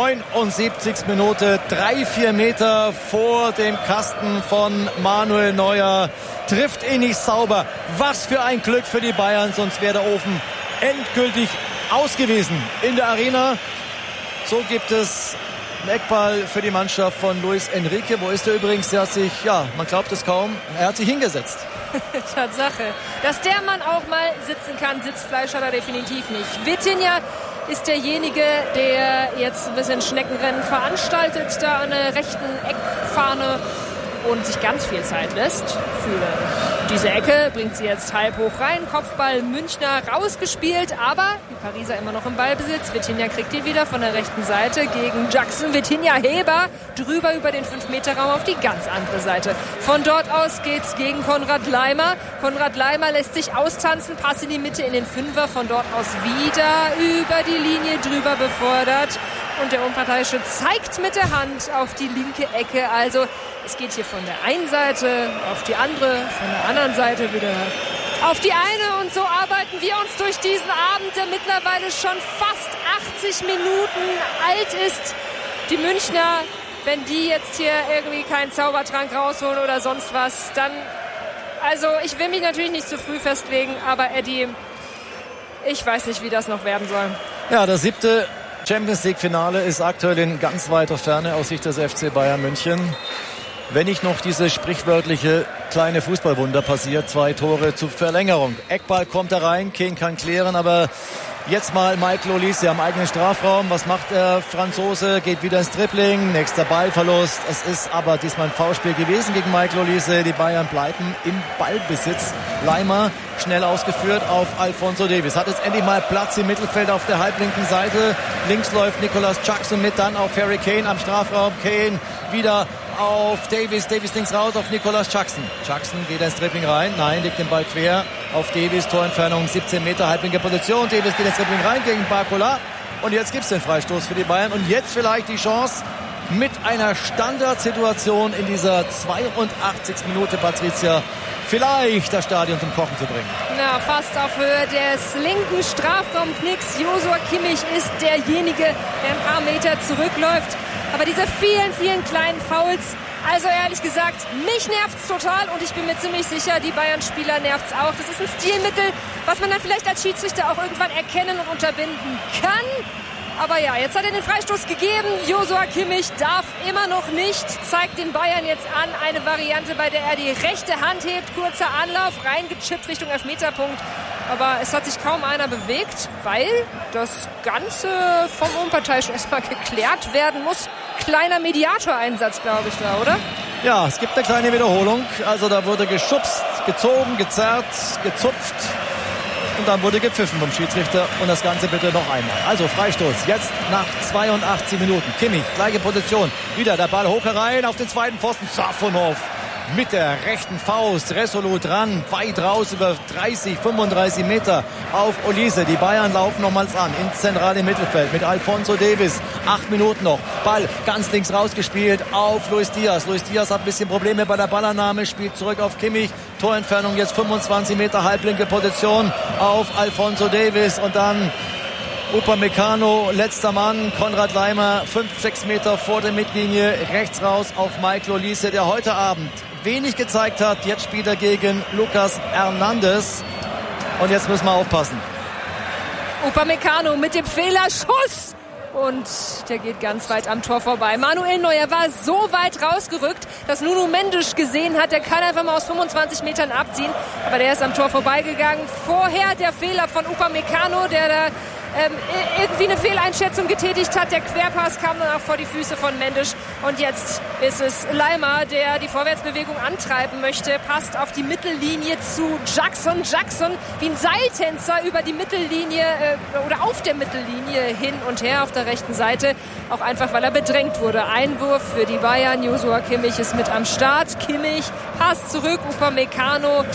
79. Minute. 3-4 Meter vor dem Kasten von Manuel Neuer. Trifft ihn nicht sauber. Was für ein Glück für die Bayern, sonst wäre der Ofen endgültig ausgewiesen in der Arena. So gibt es einen Eckball für die Mannschaft von Luis Enrique. Wo ist er übrigens? Der hat sich, ja, man glaubt es kaum, er hat sich hingesetzt. Tatsache. Dass der Mann auch mal sitzen kann, Sitzfleisch hat er definitiv nicht. Vitinha ist derjenige, der jetzt ein bisschen Schneckenrennen veranstaltet, da an der rechten Eckfahne. und sich ganz viel Zeit lässt für diese Ecke. Bringt sie jetzt halb hoch rein. Kopfball Münchner rausgespielt, aber die Pariser immer noch im Ballbesitz. Vitinha kriegt ihn wieder von der rechten Seite gegen Jackson. Vitinha Heber drüber über den 5-Meter-Raum auf die ganz andere Seite. Von dort aus geht's gegen Konrad Laimer. Konrad Laimer lässt sich austanzen, Pass in die Mitte in den Fünfer. Von dort aus wieder über die Linie drüber befördert. Und der Unparteiische zeigt mit der Hand auf die linke Ecke. Also es geht hier von der einen Seite auf die andere, von der anderen Seite wieder auf die eine. Und so arbeiten wir uns durch diesen Abend, der mittlerweile schon fast 80 Minuten alt ist. Die Münchner, wenn die jetzt hier irgendwie keinen Zaubertrank rausholen oder sonst was, dann... Also ich will mich natürlich nicht zu früh festlegen, aber Eddie, ich weiß nicht, wie das noch werden soll. Ja, das 7. Champions-League-Finale ist aktuell in ganz weiter Ferne aus Sicht des FC Bayern München. Wenn nicht noch dieses sprichwörtliche kleine Fußballwunder passiert, 2 Tore zur Verlängerung. Eckball kommt da rein, Kane kann klären, aber jetzt mal Michael Olise am eigenen Strafraum. Was macht der Franzose? Geht wieder ins Dribbling, nächster Ballverlust. Es ist aber diesmal ein Foulspiel gewesen gegen Michael Olise. Die Bayern bleiben im Ballbesitz. Laimer schnell ausgeführt auf Alphonso Davies. Hat jetzt endlich mal Platz im Mittelfeld auf der halblinken Seite. Links läuft Nicolas Jackson mit, dann auf Harry Kane am Strafraum. Kane wieder auf Davies. Davies links raus auf Nicolas Jackson. Jackson geht ins Dribbling rein. Nein, legt den Ball quer auf Davies. Torentfernung 17 Meter, halblinke Position. Davies geht ins Dribbling rein gegen Barcola. Und jetzt gibt es den Freistoß für die Bayern. Und jetzt vielleicht die Chance, mit einer Standardsituation in dieser 82. Minute, Patricia, vielleicht das Stadion zum Kochen zu bringen. Ja, fast auf Höhe des linken Strafraumknicks. Joshua Kimmich ist derjenige, der ein paar Meter zurückläuft. Aber diese vielen, vielen kleinen Fouls, also ehrlich gesagt, mich nervt's total und ich bin mir ziemlich sicher, die Bayern-Spieler nervt's auch. Das ist ein Stilmittel, was man dann vielleicht als Schiedsrichter auch irgendwann erkennen und unterbinden kann. Aber ja, jetzt hat er den Freistoß gegeben. Joshua Kimmich darf immer noch nicht. Zeigt den Bayern jetzt an. Eine Variante, bei der er die rechte Hand hebt. Kurzer Anlauf, reingechippt Richtung Elfmeterpunkt. Aber es hat sich kaum einer bewegt, weil das Ganze vom Unparteiischen erstmal geklärt werden muss. Kleiner Mediatoreinsatz, glaube ich, da, oder? Ja, es gibt eine kleine Wiederholung. Also da wurde geschubst, gezogen, gezerrt, gezupft. Und dann wurde gepfiffen vom Schiedsrichter. Und das Ganze bitte noch einmal. Also Freistoß. Jetzt nach 82 Minuten. Kimmich, gleiche Position. Wieder der Ball hoch herein auf den zweiten Pfosten. Safonov mit der rechten Faust. Resolut ran. Weit raus über 30, 35 Meter auf Olise. Die Bayern laufen nochmals an. Ins zentrale Mittelfeld mit Alphonso Davies. 8 Minuten noch. Ball ganz links rausgespielt auf Luis Diaz. Luis Diaz hat ein bisschen Probleme bei der Ballannahme. Spielt zurück auf Kimmich. Torentfernung jetzt 25 Meter, halblinke Position auf Alphonso Davies und dann Upamecano, letzter Mann, Konrad Laimer, 5-6 Meter vor der Mittellinie, rechts raus auf Michael Olise, der heute Abend wenig gezeigt hat. Jetzt spielt er gegen Lucas Hernandez und jetzt müssen wir aufpassen. Upamecano mit dem Fehlerschuss. Und der geht ganz weit am Tor vorbei. Manuel Neuer war so weit rausgerückt, dass Nuno Mendes gesehen hat, der kann einfach mal aus 25 Metern abziehen. Aber der ist am Tor vorbeigegangen. Vorher der Fehler von Upamecano, der da irgendwie eine Fehleinschätzung getätigt hat. Der Querpass kam dann auch vor die Füße von Mendes. Und jetzt ist es Laimer, der die Vorwärtsbewegung antreiben möchte. Passt auf die Mittellinie zu Jackson. Jackson wie ein Seiltänzer über die Mittellinie oder auf der Mittellinie hin und her auf der rechten Seite. Auch einfach, weil er bedrängt wurde. Einwurf für die Bayern. Joshua Kimmich ist mit am Start. Kimmich passt zurück. Upamecano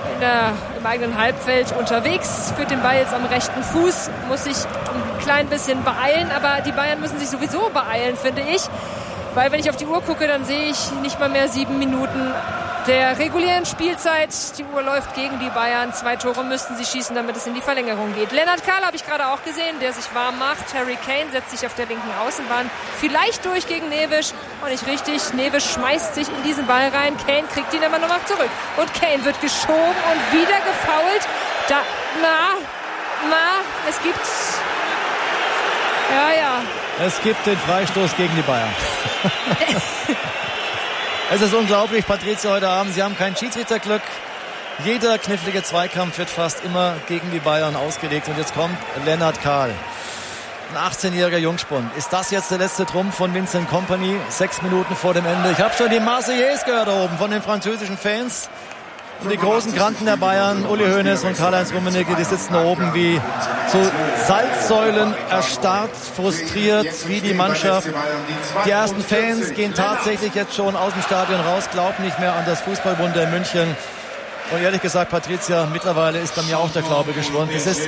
im eigenen Halbfeld unterwegs. Führt den Ball jetzt am rechten Fuß. Muss sich ein klein bisschen beeilen. Aber die Bayern müssen sich sowieso beeilen, finde ich. Weil wenn ich auf die Uhr gucke, dann sehe ich nicht mal mehr 7 Minuten der regulären Spielzeit. Die Uhr läuft gegen die Bayern. 2 Tore müssten sie schießen, damit es in die Verlängerung geht. Lennart Kahl habe ich gerade auch gesehen, der sich warm macht. Harry Kane setzt sich auf der linken Außenbahn vielleicht durch gegen Neves. Und nicht richtig. Neves schmeißt sich in diesen Ball rein. Kane kriegt ihn aber nochmal zurück. Und Kane wird geschoben und wieder gefoult. Es gibt... Ja. Es gibt den Freistoß gegen die Bayern. Es ist unglaublich, Patricia, heute Abend. Sie haben kein Schiedsrichterglück. Jeder knifflige Zweikampf wird fast immer gegen die Bayern ausgelegt. Und jetzt kommt Lennart Kahl. Ein 18-jähriger Jungspund. Ist das jetzt der letzte Trumpf von Vincent Kompany? 6 Minuten vor dem Ende. Ich habe schon die Marseillaise gehört da oben von den französischen Fans. Und die großen Granten der Bayern, Uli Hoeneß und Karl-Heinz Rummenigge, die sitzen da oben wie zu Salzsäulen erstarrt, frustriert, wie die Mannschaft. Die ersten Fans gehen tatsächlich jetzt schon aus dem Stadion raus, glauben nicht mehr an das Fußballwunder in München. Und ehrlich gesagt, Patricia, mittlerweile ist bei mir auch der Glaube geschwunden. Es ist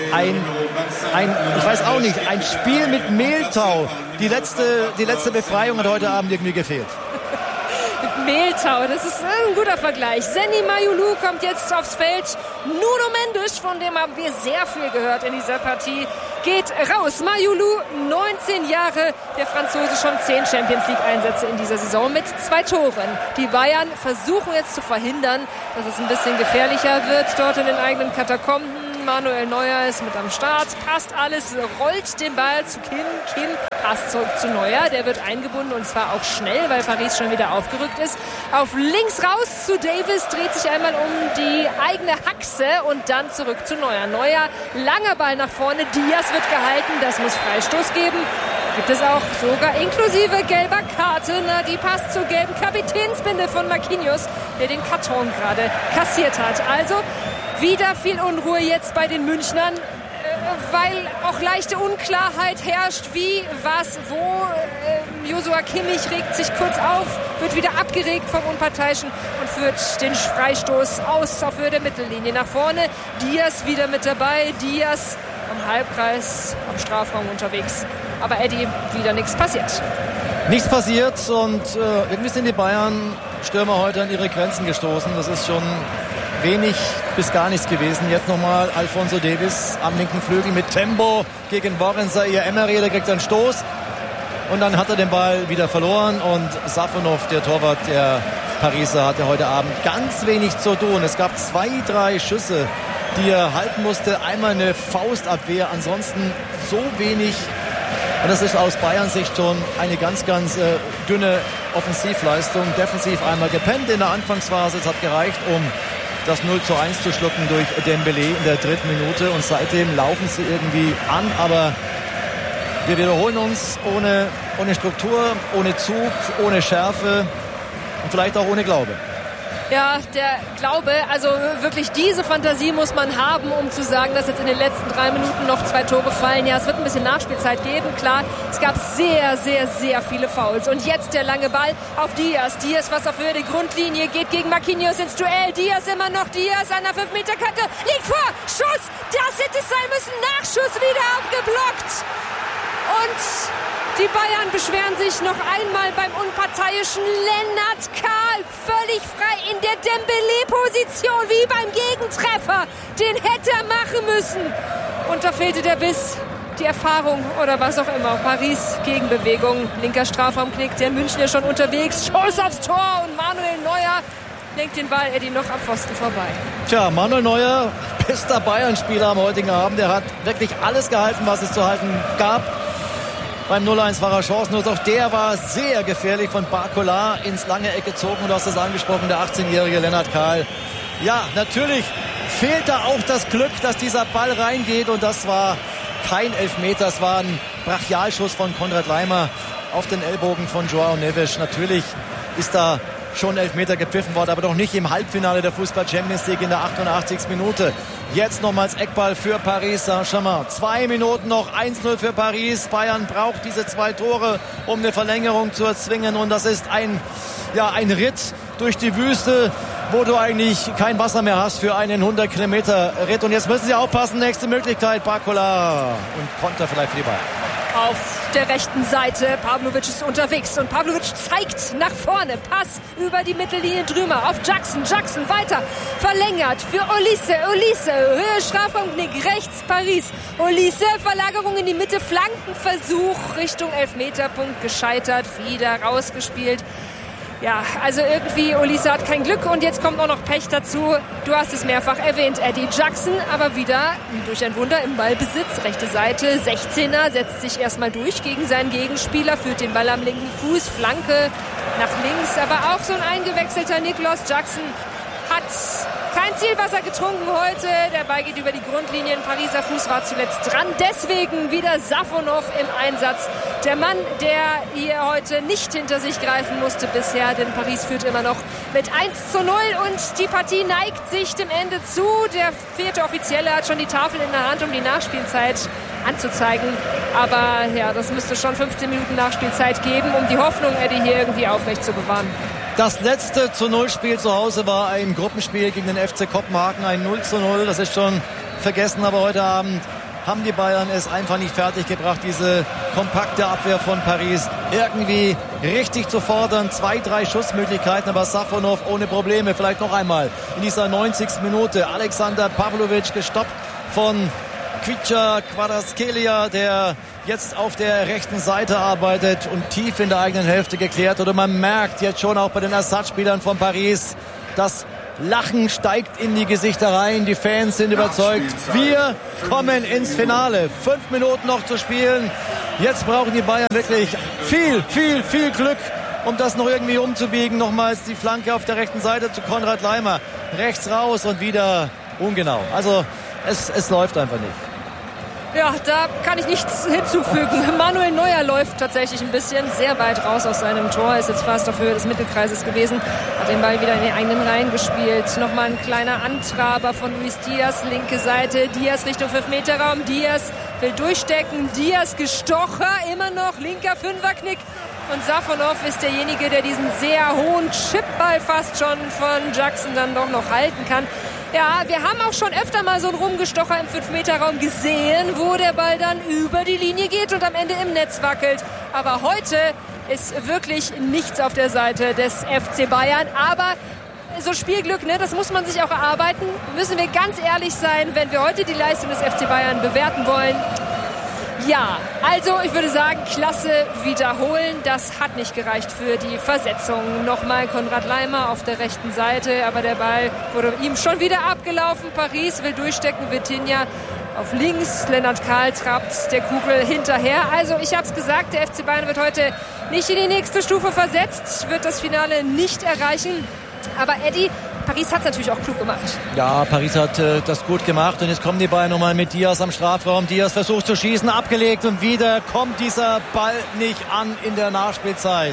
ich weiß auch nicht, ein Spiel mit Mehltau. Die letzte Befreiung hat heute Abend irgendwie gefehlt. Mehltau, das ist ein guter Vergleich. Seny Mayulu kommt jetzt aufs Feld. Nuno Mendes, von dem haben wir sehr viel gehört in dieser Partie, geht raus. Mayulu, 19 Jahre, der Franzose, schon 10 Champions-League-Einsätze in dieser Saison mit 2 Toren. Die Bayern versuchen jetzt zu verhindern, dass es ein bisschen gefährlicher wird dort in den eigenen Katakomben. Manuel Neuer ist mit am Start, passt alles, rollt den Ball zu Kim. Kim passt zurück zu Neuer, der wird eingebunden und zwar auch schnell, weil Paris schon wieder aufgerückt ist. Auf links raus zu Davis, dreht sich einmal um die eigene Achse und dann zurück zu Neuer. Neuer, langer Ball nach vorne, Diaz wird gehalten, das muss Freistoß geben. Gibt es auch sogar inklusive gelber Karte. Die passt zur gelben Kapitänsbinde von Marquinhos, der den Karton gerade kassiert hat. Also wieder viel Unruhe jetzt bei den Münchnern, weil auch leichte Unklarheit herrscht, wie, was, wo. Joshua Kimmich regt sich kurz auf, wird wieder abgeregt vom Unparteiischen und führt den Freistoß aus auf Höhe der Mittellinie nach vorne. Diaz wieder mit dabei, Diaz am Halbkreis, am Strafraum unterwegs. Aber Eddie, wieder nichts passiert. Nichts passiert und irgendwie sind die Bayern-Stürmer heute an ihre Grenzen gestoßen. Das ist schon wenig bis gar nichts gewesen. Jetzt nochmal Alphonso Davies am linken Flügel mit Tempo gegen Warren Zaïre-Emery. Der kriegt einen Stoß und dann hat er den Ball wieder verloren und Safonov, der Torwart der Pariser, hatte heute Abend ganz wenig zu tun. Es gab 2, 3 Schüsse, die er halten musste. Einmal eine Faustabwehr, ansonsten so wenig. Und das ist aus Bayern Sicht schon eine ganz, ganz dünne Offensivleistung. Defensiv einmal gepennt in der Anfangsphase. Es hat gereicht, um das 0:1 zu schlucken durch Dembélé in der 3. Minute. Und seitdem laufen sie irgendwie an. Aber wir wiederholen uns ohne Struktur, ohne Zug, ohne Schärfe und vielleicht auch ohne Glaube. Ja, der Glaube, also wirklich diese Fantasie muss man haben, um zu sagen, dass jetzt in den letzten 3 Minuten noch 2 Tore fallen. Ja, es wird ein bisschen Nachspielzeit geben, klar. Es gab sehr, sehr, sehr viele Fouls. Und jetzt der lange Ball auf Diaz. Diaz, was auf Höhe der Grundlinie, geht gegen Marquinhos ins Duell. Diaz immer noch, Diaz an der 5-Meter-Kante, liegt vor, Schuss, das hätte es sein müssen, Nachschuss wieder abgeblockt. Und die Bayern beschweren sich noch einmal beim unparteiischen Lennart Kahl. Völlig frei in der Dembélé-Position, wie beim Gegentreffer. Den hätte er machen müssen. Und da fehlte der Biss, die Erfahrung oder was auch immer. Paris Gegenbewegung, linker Strafraumknick, der Münchner schon unterwegs. Schuss aufs Tor und Manuel Neuer lenkt den Ball, Eddie, noch am Pfosten vorbei. Tja, Manuel Neuer, bester Bayern-Spieler am heutigen Abend. Er hat wirklich alles gehalten, was es zu halten gab. Beim 0:1 war er chancenlos. Auch der war sehr gefährlich von Barcola ins lange Eck gezogen. Und du hast es angesprochen, der 18-jährige Lennart Kahl. Ja, natürlich fehlt da auch das Glück, dass dieser Ball reingeht. Und das war kein Elfmeter. Das war ein Brachialschuss von Konrad Laimer auf den Ellbogen von João Neves. Natürlich ist da schon Elfmeter gepfiffen worden, aber doch nicht im Halbfinale der Fußball-Champions League in der 88. Minute. Jetzt nochmals Eckball für Paris Saint-Germain. 2 Minuten noch, 1:0 für Paris. Bayern braucht diese 2 Tore, um eine Verlängerung zu erzwingen. Und das ist ein Ritt durch die Wüste, wo du eigentlich kein Wasser mehr hast für einen 100-Kilometer-Ritt. Und jetzt müssen sie aufpassen, nächste Möglichkeit, Barcola und Konter vielleicht für die Bayern. Auf der rechten Seite, Pavlovic ist unterwegs und Pavlovic zeigt nach vorne, Pass über die Mittellinie drüber auf Jackson, Jackson weiter, verlängert für Olise, Höhe Strafraumknick, rechts Paris, Olise, Verlagerung in die Mitte, Flankenversuch Richtung Elfmeterpunkt gescheitert, wieder rausgespielt. Ja, also irgendwie Olise hat kein Glück und jetzt kommt auch noch Pech dazu. Du hast es mehrfach erwähnt, Eddie Jackson, aber wieder durch ein Wunder im Ballbesitz. Rechte Seite, 16er, setzt sich erstmal durch gegen seinen Gegenspieler, führt den Ball am linken Fuß, Flanke nach links, aber auch so ein eingewechselter Nicolas Jackson hat kein Zielwasser getrunken heute. Der Ball geht über die Grundlinien. Pariser Fuß war zuletzt dran. Deswegen wieder Safonov im Einsatz. Der Mann, der hier heute nicht hinter sich greifen musste bisher, denn Paris führt immer noch mit 1:0 und die Partie neigt sich dem Ende zu. Der vierte Offizielle hat schon die Tafel in der Hand, um die Nachspielzeit anzuzeigen. Aber ja, das müsste schon 15 Minuten Nachspielzeit geben, um die Hoffnung, Eddie, hier irgendwie aufrecht zu bewahren. Das letzte +0-Spiel zu Hause war ein Gruppenspiel gegen den FC Kopenhagen, ein 0:0. Das ist schon vergessen, aber heute Abend haben die Bayern es einfach nicht fertiggebracht, diese kompakte Abwehr von Paris irgendwie richtig zu fordern. 2-3 Schussmöglichkeiten, aber Safonov ohne Probleme. Vielleicht noch einmal in dieser 90. Minute. Alexander Pavlovic gestoppt von Kvicha Kvaratskhelia, der jetzt auf der rechten Seite arbeitet und tief in der eigenen Hälfte geklärt. Oder man merkt jetzt schon auch bei den Ersatzspielern von Paris, das Lachen steigt in die Gesichter rein. Die Fans sind überzeugt. Wir kommen ins Finale. 5 Minuten noch zu spielen. Jetzt brauchen die Bayern wirklich viel Glück, um das noch irgendwie umzubiegen. Nochmals die Flanke auf der rechten Seite zu Konrad Laimer. Rechts raus und wieder ungenau. Also es läuft einfach nicht. Ja, da kann ich nichts hinzufügen. Manuel Neuer läuft tatsächlich ein bisschen sehr weit raus aus seinem Tor. Ist jetzt fast auf Höhe des Mittelkreises gewesen. Hat den Ball wieder in die eigenen Reihen gespielt. Nochmal ein kleiner Antraber von Luis Diaz. Linke Seite. Diaz Richtung 5-Meter-Raum. Diaz will durchstecken. Diaz gestocher. Immer noch linker Fünferknick. Und Safonov ist derjenige, der diesen sehr hohen Chipball fast schon von Jackson dann doch noch halten kann. Ja, wir haben auch schon öfter mal so einen Rumgestocher im 5-Meter-Raum gesehen, wo der Ball dann über die Linie geht und am Ende im Netz wackelt. Aber heute ist wirklich nichts auf der Seite des FC Bayern. Aber so Spielglück, ne, das muss man sich auch erarbeiten. Müssen wir ganz ehrlich sein, wenn wir heute die Leistung des FC Bayern bewerten wollen. Ja, also ich würde sagen, Klasse wiederholen. Das hat nicht gereicht für die Versetzung. Nochmal Konrad Laimer auf der rechten Seite, aber der Ball wurde ihm schon wieder abgelaufen. Paris will durchstecken, Vitinha auf links. Lennart Kahl trabt der Kugel hinterher. Also ich habe es gesagt, der FC Bayern wird heute nicht in die nächste Stufe versetzt, wird das Finale nicht erreichen. Aber Eddie, Paris hat es natürlich auch klug gemacht. Ja, Paris hat das gut gemacht und jetzt kommen die Bayern nochmal mit Diaz am Strafraum. Diaz versucht zu schießen, abgelegt und wieder kommt dieser Ball nicht an in der Nachspielzeit.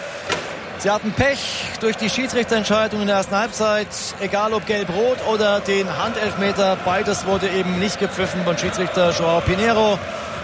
Sie hatten Pech durch die Schiedsrichterentscheidung in der ersten Halbzeit. Egal ob Gelb-Rot oder den Handelfmeter, beides wurde eben nicht gepfiffen von Schiedsrichter João Pinheiro.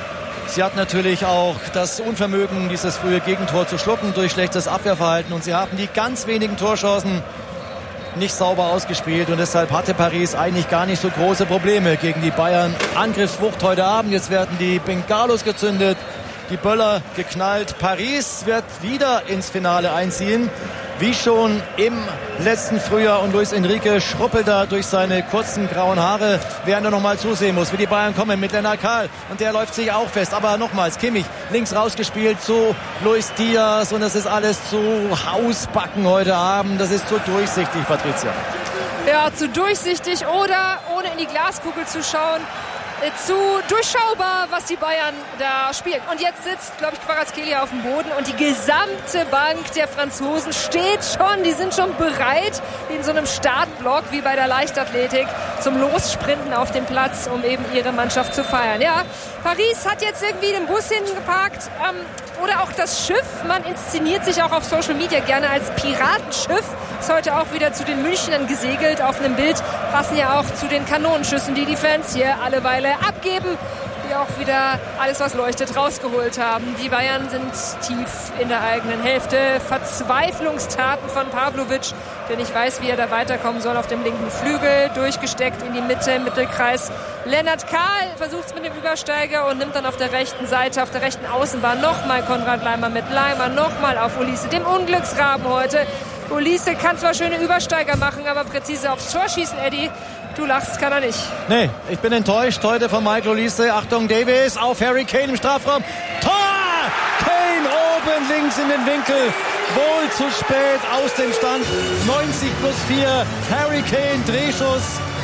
Sie hat natürlich auch das Unvermögen, dieses frühe Gegentor zu schlucken durch schlechtes Abwehrverhalten. Und sie haben die ganz wenigen Torchancen nicht sauber ausgespielt. Und deshalb hatte Paris eigentlich gar nicht so große Probleme gegen die Bayern. Angriffswucht heute Abend. Jetzt werden die Bengalos gezündet, die Böller geknallt. Paris wird wieder ins Finale einziehen, wie schon im letzten Frühjahr. Und Luis Enrique schruppelt da durch seine kurzen grauen Haare, während er nochmal zusehen muss, wie die Bayern kommen mit Lennart Kahl. Und der läuft sich auch fest. Aber nochmals, Kimmich links rausgespielt zu Luis Diaz. Und das ist alles zu Hausbacken heute Abend. Das ist zu durchsichtig, Patricia. Ja, zu durchsichtig oder ohne in die Glaskugel zu schauen. Zu durchschaubar, was die Bayern da spielen. Und jetzt sitzt, glaube ich, Kvaratskhelia auf dem Boden und die gesamte Bank der Franzosen steht schon, die sind schon bereit in so einem Startblock wie bei der Leichtathletik zum Lossprinten auf dem Platz, um eben ihre Mannschaft zu feiern. Ja, Paris hat jetzt irgendwie den Bus hinten geparkt oder auch das Schiff. Man inszeniert sich auch auf Social Media gerne als Piratenschiff. Ist heute auch wieder zu den Münchnern gesegelt. Auf einem Bild passen ja auch zu den Kanonenschüssen, die die Fans hier alle Weile abgeben, die auch wieder alles, was leuchtet, rausgeholt haben. Die Bayern sind tief in der eigenen Hälfte. Verzweiflungstaten von Pavlovic, der nicht weiß, wie er da weiterkommen soll, auf dem linken Flügel, durchgesteckt in die Mitte, im Mittelkreis. Lennart Kahl versucht es mit dem Übersteiger und nimmt dann auf der rechten Seite, auf der rechten Außenbahn nochmal Konrad Laimer mit Laimer, nochmal auf Olise, dem Unglücksraben heute. Olise kann zwar schöne Übersteiger machen, aber präzise aufs Tor schießen, Eddie. Du lachst, kann er nicht. Nee, ich bin enttäuscht heute von Michael Olise. Achtung, Davies auf Harry Kane im Strafraum. Tor! Kane oben links in den Winkel. Wohl zu spät aus dem Stand. 90+4. Harry Kane, Drehschuss.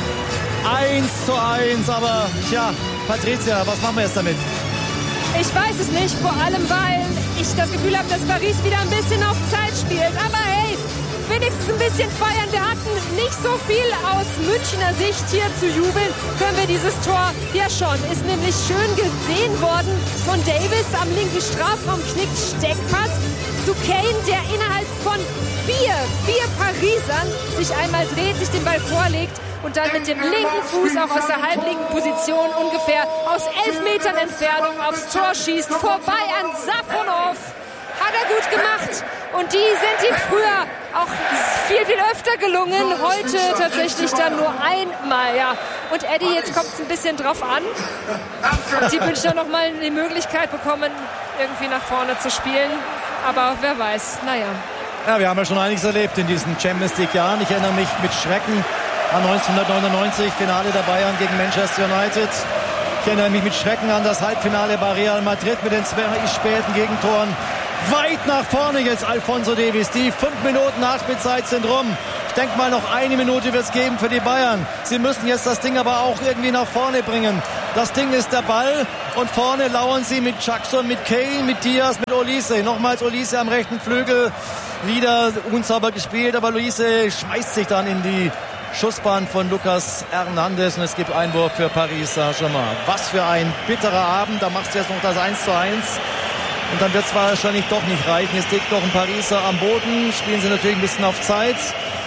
1:1. Aber, tja, Patricia, was machen wir jetzt damit? Ich weiß es nicht, vor allem weil ich das Gefühl habe, dass Paris wieder ein bisschen auf Zeit spielt. Aber hey, wenigstens ein bisschen feiern. Wir hatten nicht so viel aus Münchner Sicht hier zu jubeln. Können wir dieses Tor ja schon. Ist nämlich schön gesehen worden von Davis am linken Strafraum, knickt Steckpass zu Kane, der innerhalb von vier Parisern sich einmal dreht, sich den Ball vorlegt und dann mit dem linken Fuß auch aus der halblinken Position ungefähr aus 11 Metern Entfernung aufs Tor schießt, vorbei an Safonov. Hat er gut gemacht. Und die sind ihm früher auch viel öfter gelungen. Heute tatsächlich dann nur einmal, ja. Und Eddie, jetzt kommt es ein bisschen drauf an, ob die Münchner noch mal die Möglichkeit bekommen, irgendwie nach vorne zu spielen. Aber wer weiß, naja. Ja, wir haben ja schon einiges erlebt in diesen Champions League-Jahren. Ich erinnere mich mit Schrecken an 1999, Finale der Bayern gegen Manchester United. Ich erinnere mich mit Schrecken an das Halbfinale bei Real Madrid mit den 2 späten Gegentoren. Weit nach vorne jetzt Alphonso Davies. Die 5 Minuten Nachspielzeit sind rum. Ich denke mal, noch 1 Minute wird es geben für die Bayern. Sie müssen jetzt das Ding aber auch irgendwie nach vorne bringen. Das Ding ist der Ball und vorne lauern sie mit Jackson, mit Kane, mit Diaz, mit Olise. Nochmals Olise am rechten Flügel. Wieder unsauber gespielt, aber Olise schmeißt sich dann in die Schussbahn von Lucas Hernandez und es gibt Einwurf für Paris Saint-Germain. Was für ein bitterer Abend. Da macht es jetzt noch das 1:1. Und dann wird es wahrscheinlich doch nicht reichen. Es liegt noch ein Pariser am Boden. Spielen sie natürlich ein bisschen auf Zeit.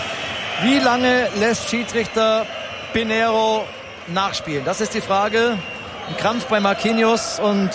Wie lange lässt Schiedsrichter Pinheiro nachspielen? Das ist die Frage. Ein Krampf bei Marquinhos. Und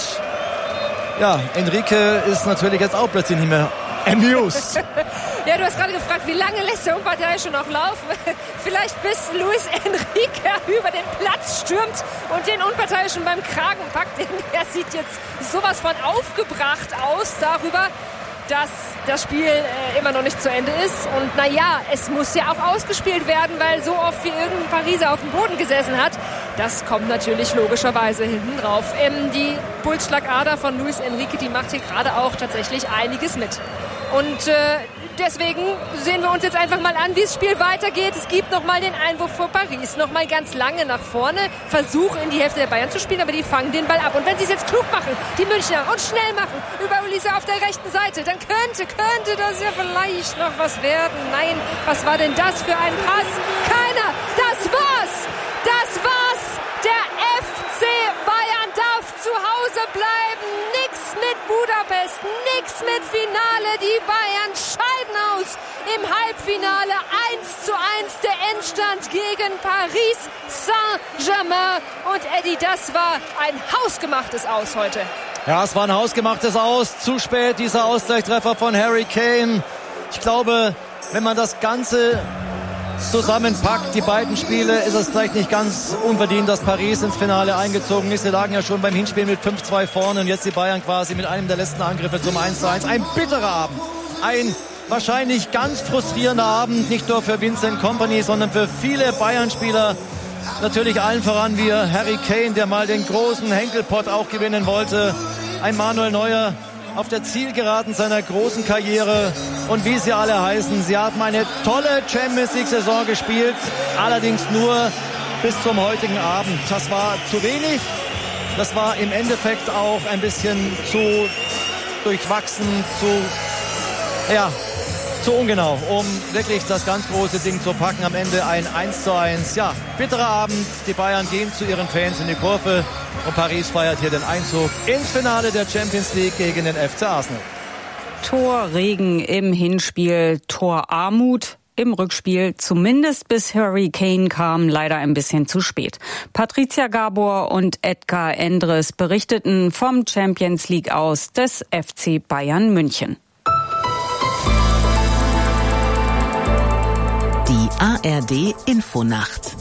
ja, Enrique ist natürlich jetzt auch plötzlich nicht mehr amused. Ja, du hast gerade gefragt, wie lange lässt der Unparteiische noch laufen? Vielleicht bis Luis Enrique über den Platz stürmt und den Unparteiischen beim Kragen packt. Denn er sieht jetzt sowas von aufgebracht aus darüber, dass das Spiel immer noch nicht zu Ende ist. Und naja, es muss ja auch ausgespielt werden, weil so oft wie irgendein Pariser auf dem Boden gesessen hat. Das kommt natürlich logischerweise hinten drauf. Die Pulsschlagader von Luis Enrique, die macht hier gerade auch tatsächlich einiges mit. Und deswegen sehen wir uns jetzt einfach mal an, wie das Spiel weitergeht. Es gibt nochmal den Einwurf vor Paris. Nochmal ganz lange nach vorne. Versuch in die Hälfte der Bayern zu spielen, aber die fangen den Ball ab. Und wenn sie es jetzt klug machen, die Münchner, und schnell machen, über Olise auf der rechten Seite, dann könnte das ja vielleicht noch was werden. Nein, was war denn das für ein Pass? Keiner! Das war's! Der FC Bayern darf zu Hause bleiben. Nix mit Budapest, nix mit Finale. Die Bayern scheiden aus im Halbfinale. 1:1 der Endstand gegen Paris Saint-Germain. Und Eddie, das war ein hausgemachtes Aus heute. Ja, es war ein hausgemachtes Aus. Zu spät dieser Ausgleichstreffer von Harry Kane. Ich glaube, wenn man das Ganze zusammenpackt, die beiden Spiele, ist es vielleicht nicht ganz unverdient, dass Paris ins Finale eingezogen ist. Sie lagen ja schon beim Hinspiel mit 5:2 vorne und jetzt die Bayern quasi mit einem der letzten Angriffe zum 1:1. Ein bitterer Abend. Ein wahrscheinlich ganz frustrierender Abend, nicht nur für Vincent Kompany, sondern für viele Bayern-Spieler. Natürlich allen voran wie Harry Kane, der mal den großen Henkelpott auch gewinnen wollte. Ein Manuel Neuer auf der Zielgeraden seiner großen Karriere und wie sie alle heißen. Sie haben eine tolle Champions-League-Saison gespielt, allerdings nur bis zum heutigen Abend. Das war zu wenig, das war im Endeffekt auch ein bisschen zu durchwachsen, zu ungenau, um wirklich das ganz große Ding zu packen. Am Ende ein 1:1. Ja, bitterer Abend. Die Bayern gehen zu ihren Fans in die Kurve und Paris feiert hier den Einzug ins Finale der Champions League gegen den FC Arsenal. Torregen im Hinspiel, Torarmut im Rückspiel, zumindest bis Harry Kane kam, leider ein bisschen zu spät. Patricia Gabor und Edgar Endres berichteten vom Champions League aus des FC Bayern München. Die ARD Infonacht.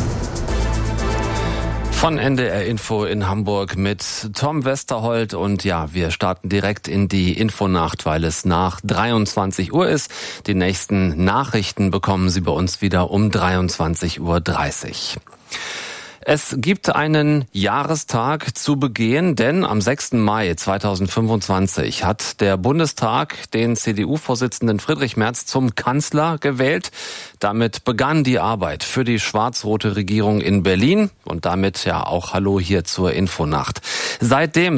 Von NDR Info in Hamburg mit Tom Westerholt und ja, wir starten direkt in die Infonacht, weil es nach 23 Uhr ist. Die nächsten Nachrichten bekommen Sie bei uns wieder um 23:30 Uhr. Es gibt einen Jahrestag zu begehen, denn am 6. Mai 2025 hat der Bundestag den CDU-Vorsitzenden Friedrich Merz zum Kanzler gewählt. Damit begann die Arbeit für die schwarz-rote Regierung in Berlin und damit ja auch Hallo hier zur Infonacht. Seit diesem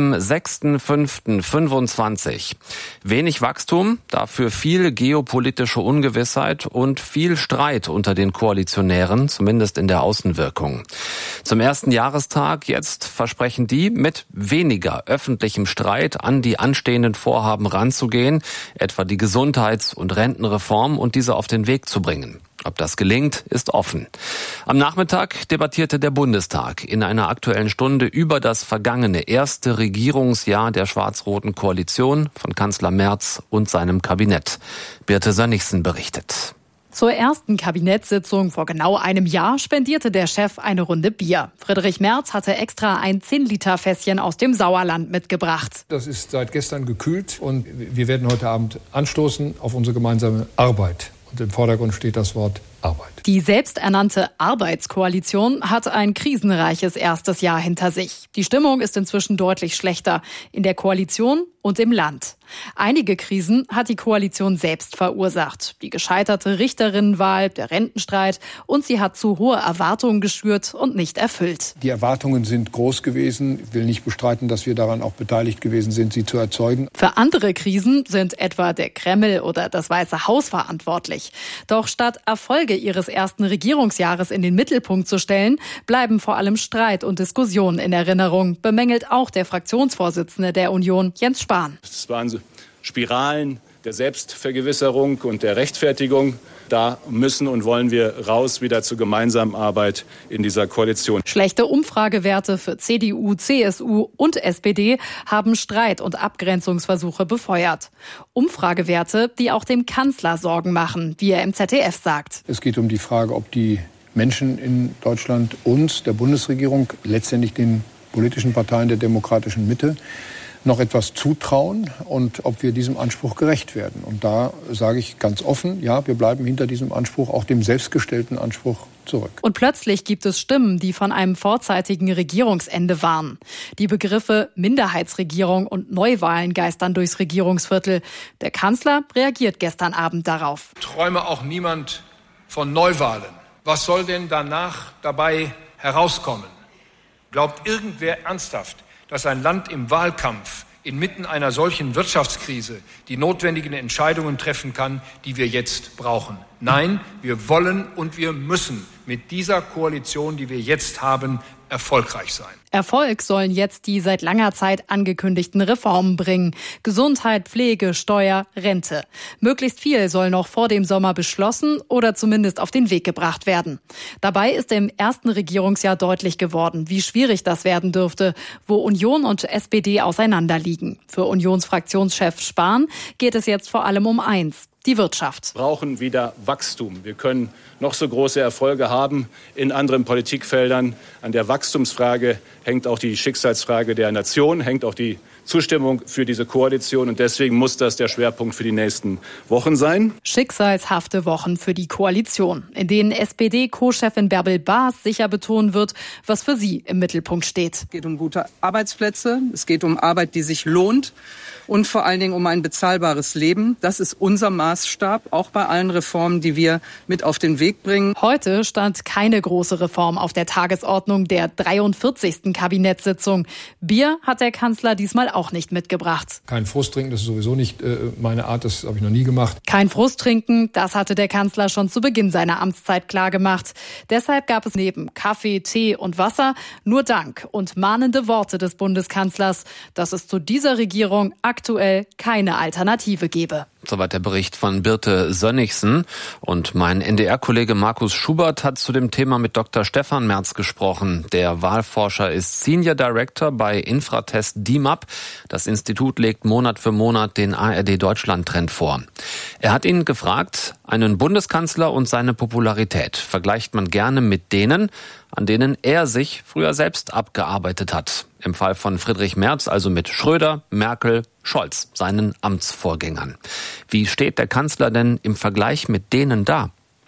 6.5.25 wenig Wachstum, dafür viel geopolitische Ungewissheit und viel Streit unter den Koalitionären, zumindest in der Außenwirkung. Zum ersten Jahrestag jetzt versprechen die, mit weniger öffentlichem Streit an die anstehenden Vorhaben ranzugehen, etwa die Gesundheits- und Rentenreform und diese auf den Weg zu bringen. Ob das gelingt, ist offen. Am Nachmittag debattierte der Bundestag in einer Aktuellen Stunde über das vergangene erste Regierungsjahr der schwarz-roten Koalition von Kanzler Merz und seinem Kabinett. Birte Sönnigsen berichtet. Zur ersten Kabinettssitzung vor genau einem Jahr spendierte der Chef eine Runde Bier. Friedrich Merz hatte extra ein 10-Liter-Fässchen aus dem Sauerland mitgebracht. Das ist seit gestern gekühlt und wir werden heute Abend anstoßen auf unsere gemeinsame Arbeit. Und im Vordergrund steht das Wort Arbeit. Die selbsternannte Arbeitskoalition hat ein krisenreiches erstes Jahr hinter sich. Die Stimmung ist inzwischen deutlich schlechter in der Koalition und im Land. Einige Krisen hat die Koalition selbst verursacht. Die gescheiterte Richterinnenwahl, der Rentenstreit und sie hat zu hohe Erwartungen geschürt und nicht erfüllt. Die Erwartungen sind groß gewesen. Ich will nicht bestreiten, dass wir daran auch beteiligt gewesen sind, sie zu erzeugen. Für andere Krisen sind etwa der Kreml oder das Weiße Haus verantwortlich. Doch statt Erfolge ihres ersten Regierungsjahres in den Mittelpunkt zu stellen, bleiben vor allem Streit und Diskussionen in Erinnerung, bemängelt auch der Fraktionsvorsitzende der Union, Jens Spahn. Es waren Spiralen der Selbstvergewisserung und der Rechtfertigung. Da müssen und wollen wir raus wieder zur gemeinsamen Arbeit in dieser Koalition. Schlechte Umfragewerte für CDU, CSU und SPD haben Streit und Abgrenzungsversuche befeuert. Umfragewerte, die auch dem Kanzler Sorgen machen, wie er im ZDF sagt. Es geht um die Frage, ob die Menschen in Deutschland uns, der Bundesregierung, letztendlich den politischen Parteien der demokratischen Mitte, noch etwas zutrauen und ob wir diesem Anspruch gerecht werden. Und da sage ich ganz offen, ja, wir bleiben hinter diesem Anspruch, auch dem selbstgestellten Anspruch, zurück. Und plötzlich gibt es Stimmen, die von einem vorzeitigen Regierungsende warnen. Die Begriffe Minderheitsregierung und Neuwahlen geistern durchs Regierungsviertel. Der Kanzler reagiert gestern Abend darauf. Träume auch niemand von Neuwahlen. Was soll denn danach dabei herauskommen? Glaubt irgendwer ernsthaft, dass ein Land im Wahlkampf inmitten einer solchen Wirtschaftskrise die notwendigen Entscheidungen treffen kann, die wir jetzt brauchen? Nein, wir wollen und wir müssen mit dieser Koalition, die wir jetzt haben, erfolgreich sein. Erfolg sollen jetzt die seit langer Zeit angekündigten Reformen bringen. Gesundheit, Pflege, Steuer, Rente. Möglichst viel soll noch vor dem Sommer beschlossen oder zumindest auf den Weg gebracht werden. Dabei ist im ersten Regierungsjahr deutlich geworden, wie schwierig das werden dürfte, wo Union und SPD auseinanderliegen. Für Unionsfraktionschef Spahn geht es jetzt vor allem um eins: die Wirtschaft. Wir brauchen wieder Wachstum. Wir können noch so große Erfolge haben in anderen Politikfeldern. An der Wachstumsfrage hängt auch die Schicksalsfrage der Nation, hängt auch die Zustimmung für diese Koalition. Und deswegen muss das der Schwerpunkt für die nächsten Wochen sein. Schicksalshafte Wochen für die Koalition, in denen SPD-Co-Chefin Bärbel Baas sicher betonen wird, was für sie im Mittelpunkt steht. Es geht um gute Arbeitsplätze, es geht um Arbeit, die sich lohnt und vor allen Dingen um ein bezahlbares Leben. Das ist unser Maßstab, auch bei allen Reformen, die wir mit auf den Weg bringen. Heute stand keine große Reform auf der Tagesordnung der 43. Kabinettssitzung. Bier hat der Kanzler diesmal auch nicht mitgebracht. Kein Frust trinken, das ist sowieso nicht meine Art, das habe ich noch nie gemacht. Kein Frust trinken, das hatte der Kanzler schon zu Beginn seiner Amtszeit klargemacht. Deshalb gab es neben Kaffee, Tee und Wasser nur Dank und mahnende Worte des Bundeskanzlers, dass es zu dieser Regierung aktuell keine Alternative gebe. Soweit der Bericht von Birte Sönnigsen. Und mein NDR-Kollege Markus Schubert hat zu dem Thema mit Dr. Stefan Merz gesprochen. Der Wahlforscher ist Senior Director bei Infratest DIMAP. Das Institut legt Monat für Monat den ARD-Deutschland-Trend vor. Er hat ihn gefragt, einen Bundeskanzler und seine Popularität vergleicht man gerne mit denen, an denen er sich früher selbst abgearbeitet hat. Im Fall von Friedrich Merz also mit Schröder, Merkel, Scholz, seinen Amtsvorgängern. Wie steht der Kanzler denn im Vergleich mit denen da?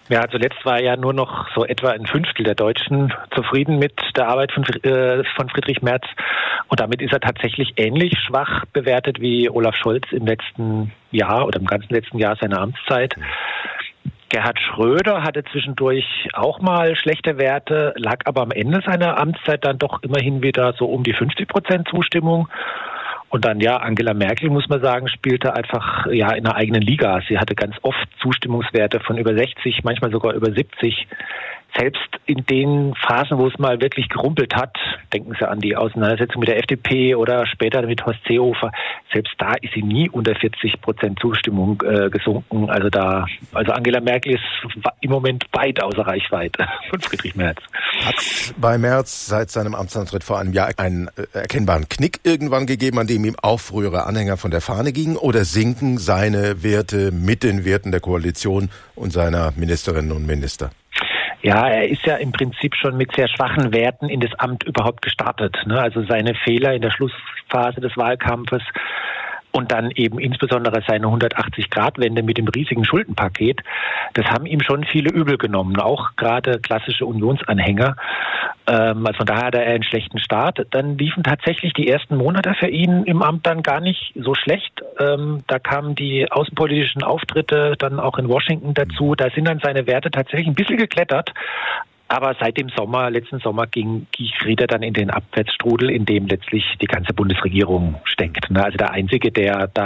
Ja, zuletzt war ja nur noch so etwa ein Fünftel der Deutschen zufrieden mit der Arbeit von Friedrich Merz. Und damit ist er tatsächlich ähnlich schwach bewertet wie Olaf Scholz im letzten Jahr oder im ganzen letzten Jahr seiner Amtszeit. Gerhard Schröder hatte zwischendurch auch mal schlechte Werte, lag aber am Ende seiner Amtszeit dann doch immerhin wieder so um die 50% Zustimmung. Und dann, Angela Merkel, muss man sagen, spielte einfach in einer eigenen Liga. Sie hatte ganz oft Zustimmungswerte von über 60, manchmal sogar über 70. Selbst in den Phasen, wo es mal wirklich gerumpelt hat, denken Sie an die Auseinandersetzung mit der FDP oder später mit Horst Seehofer, selbst da ist sie nie unter 40% Zustimmung gesunken. Also Angela Merkel ist im Moment weit außer Reichweite von Friedrich Merz. Hat es bei Merz seit seinem Amtsantritt vor einem Jahr einen erkennbaren Knick irgendwann gegeben, an dem ihm auch frühere Anhänger von der Fahne gingen? Oder sinken seine Werte mit den Werten der Koalition und seiner Ministerinnen und Minister? Ja, er ist ja im Prinzip schon mit sehr schwachen Werten in das Amt überhaupt gestartet. Also seine Fehler in der Schlussphase des Wahlkampfes und dann eben insbesondere seine 180-Grad-Wende mit dem riesigen Schuldenpaket, das haben ihm schon viele übel genommen, auch gerade klassische Unionsanhänger. Also von daher hatte er einen schlechten Start. Dann liefen tatsächlich die ersten Monate für ihn im Amt dann gar nicht so schlecht. Da kamen die außenpolitischen Auftritte dann auch in Washington dazu. Da sind dann seine Werte tatsächlich ein bisschen geklettert. Aber seit dem letzten Sommer geriet er dann in den Abwärtsstrudel, in dem letztlich die ganze Bundesregierung steckt. Also der Einzige, der da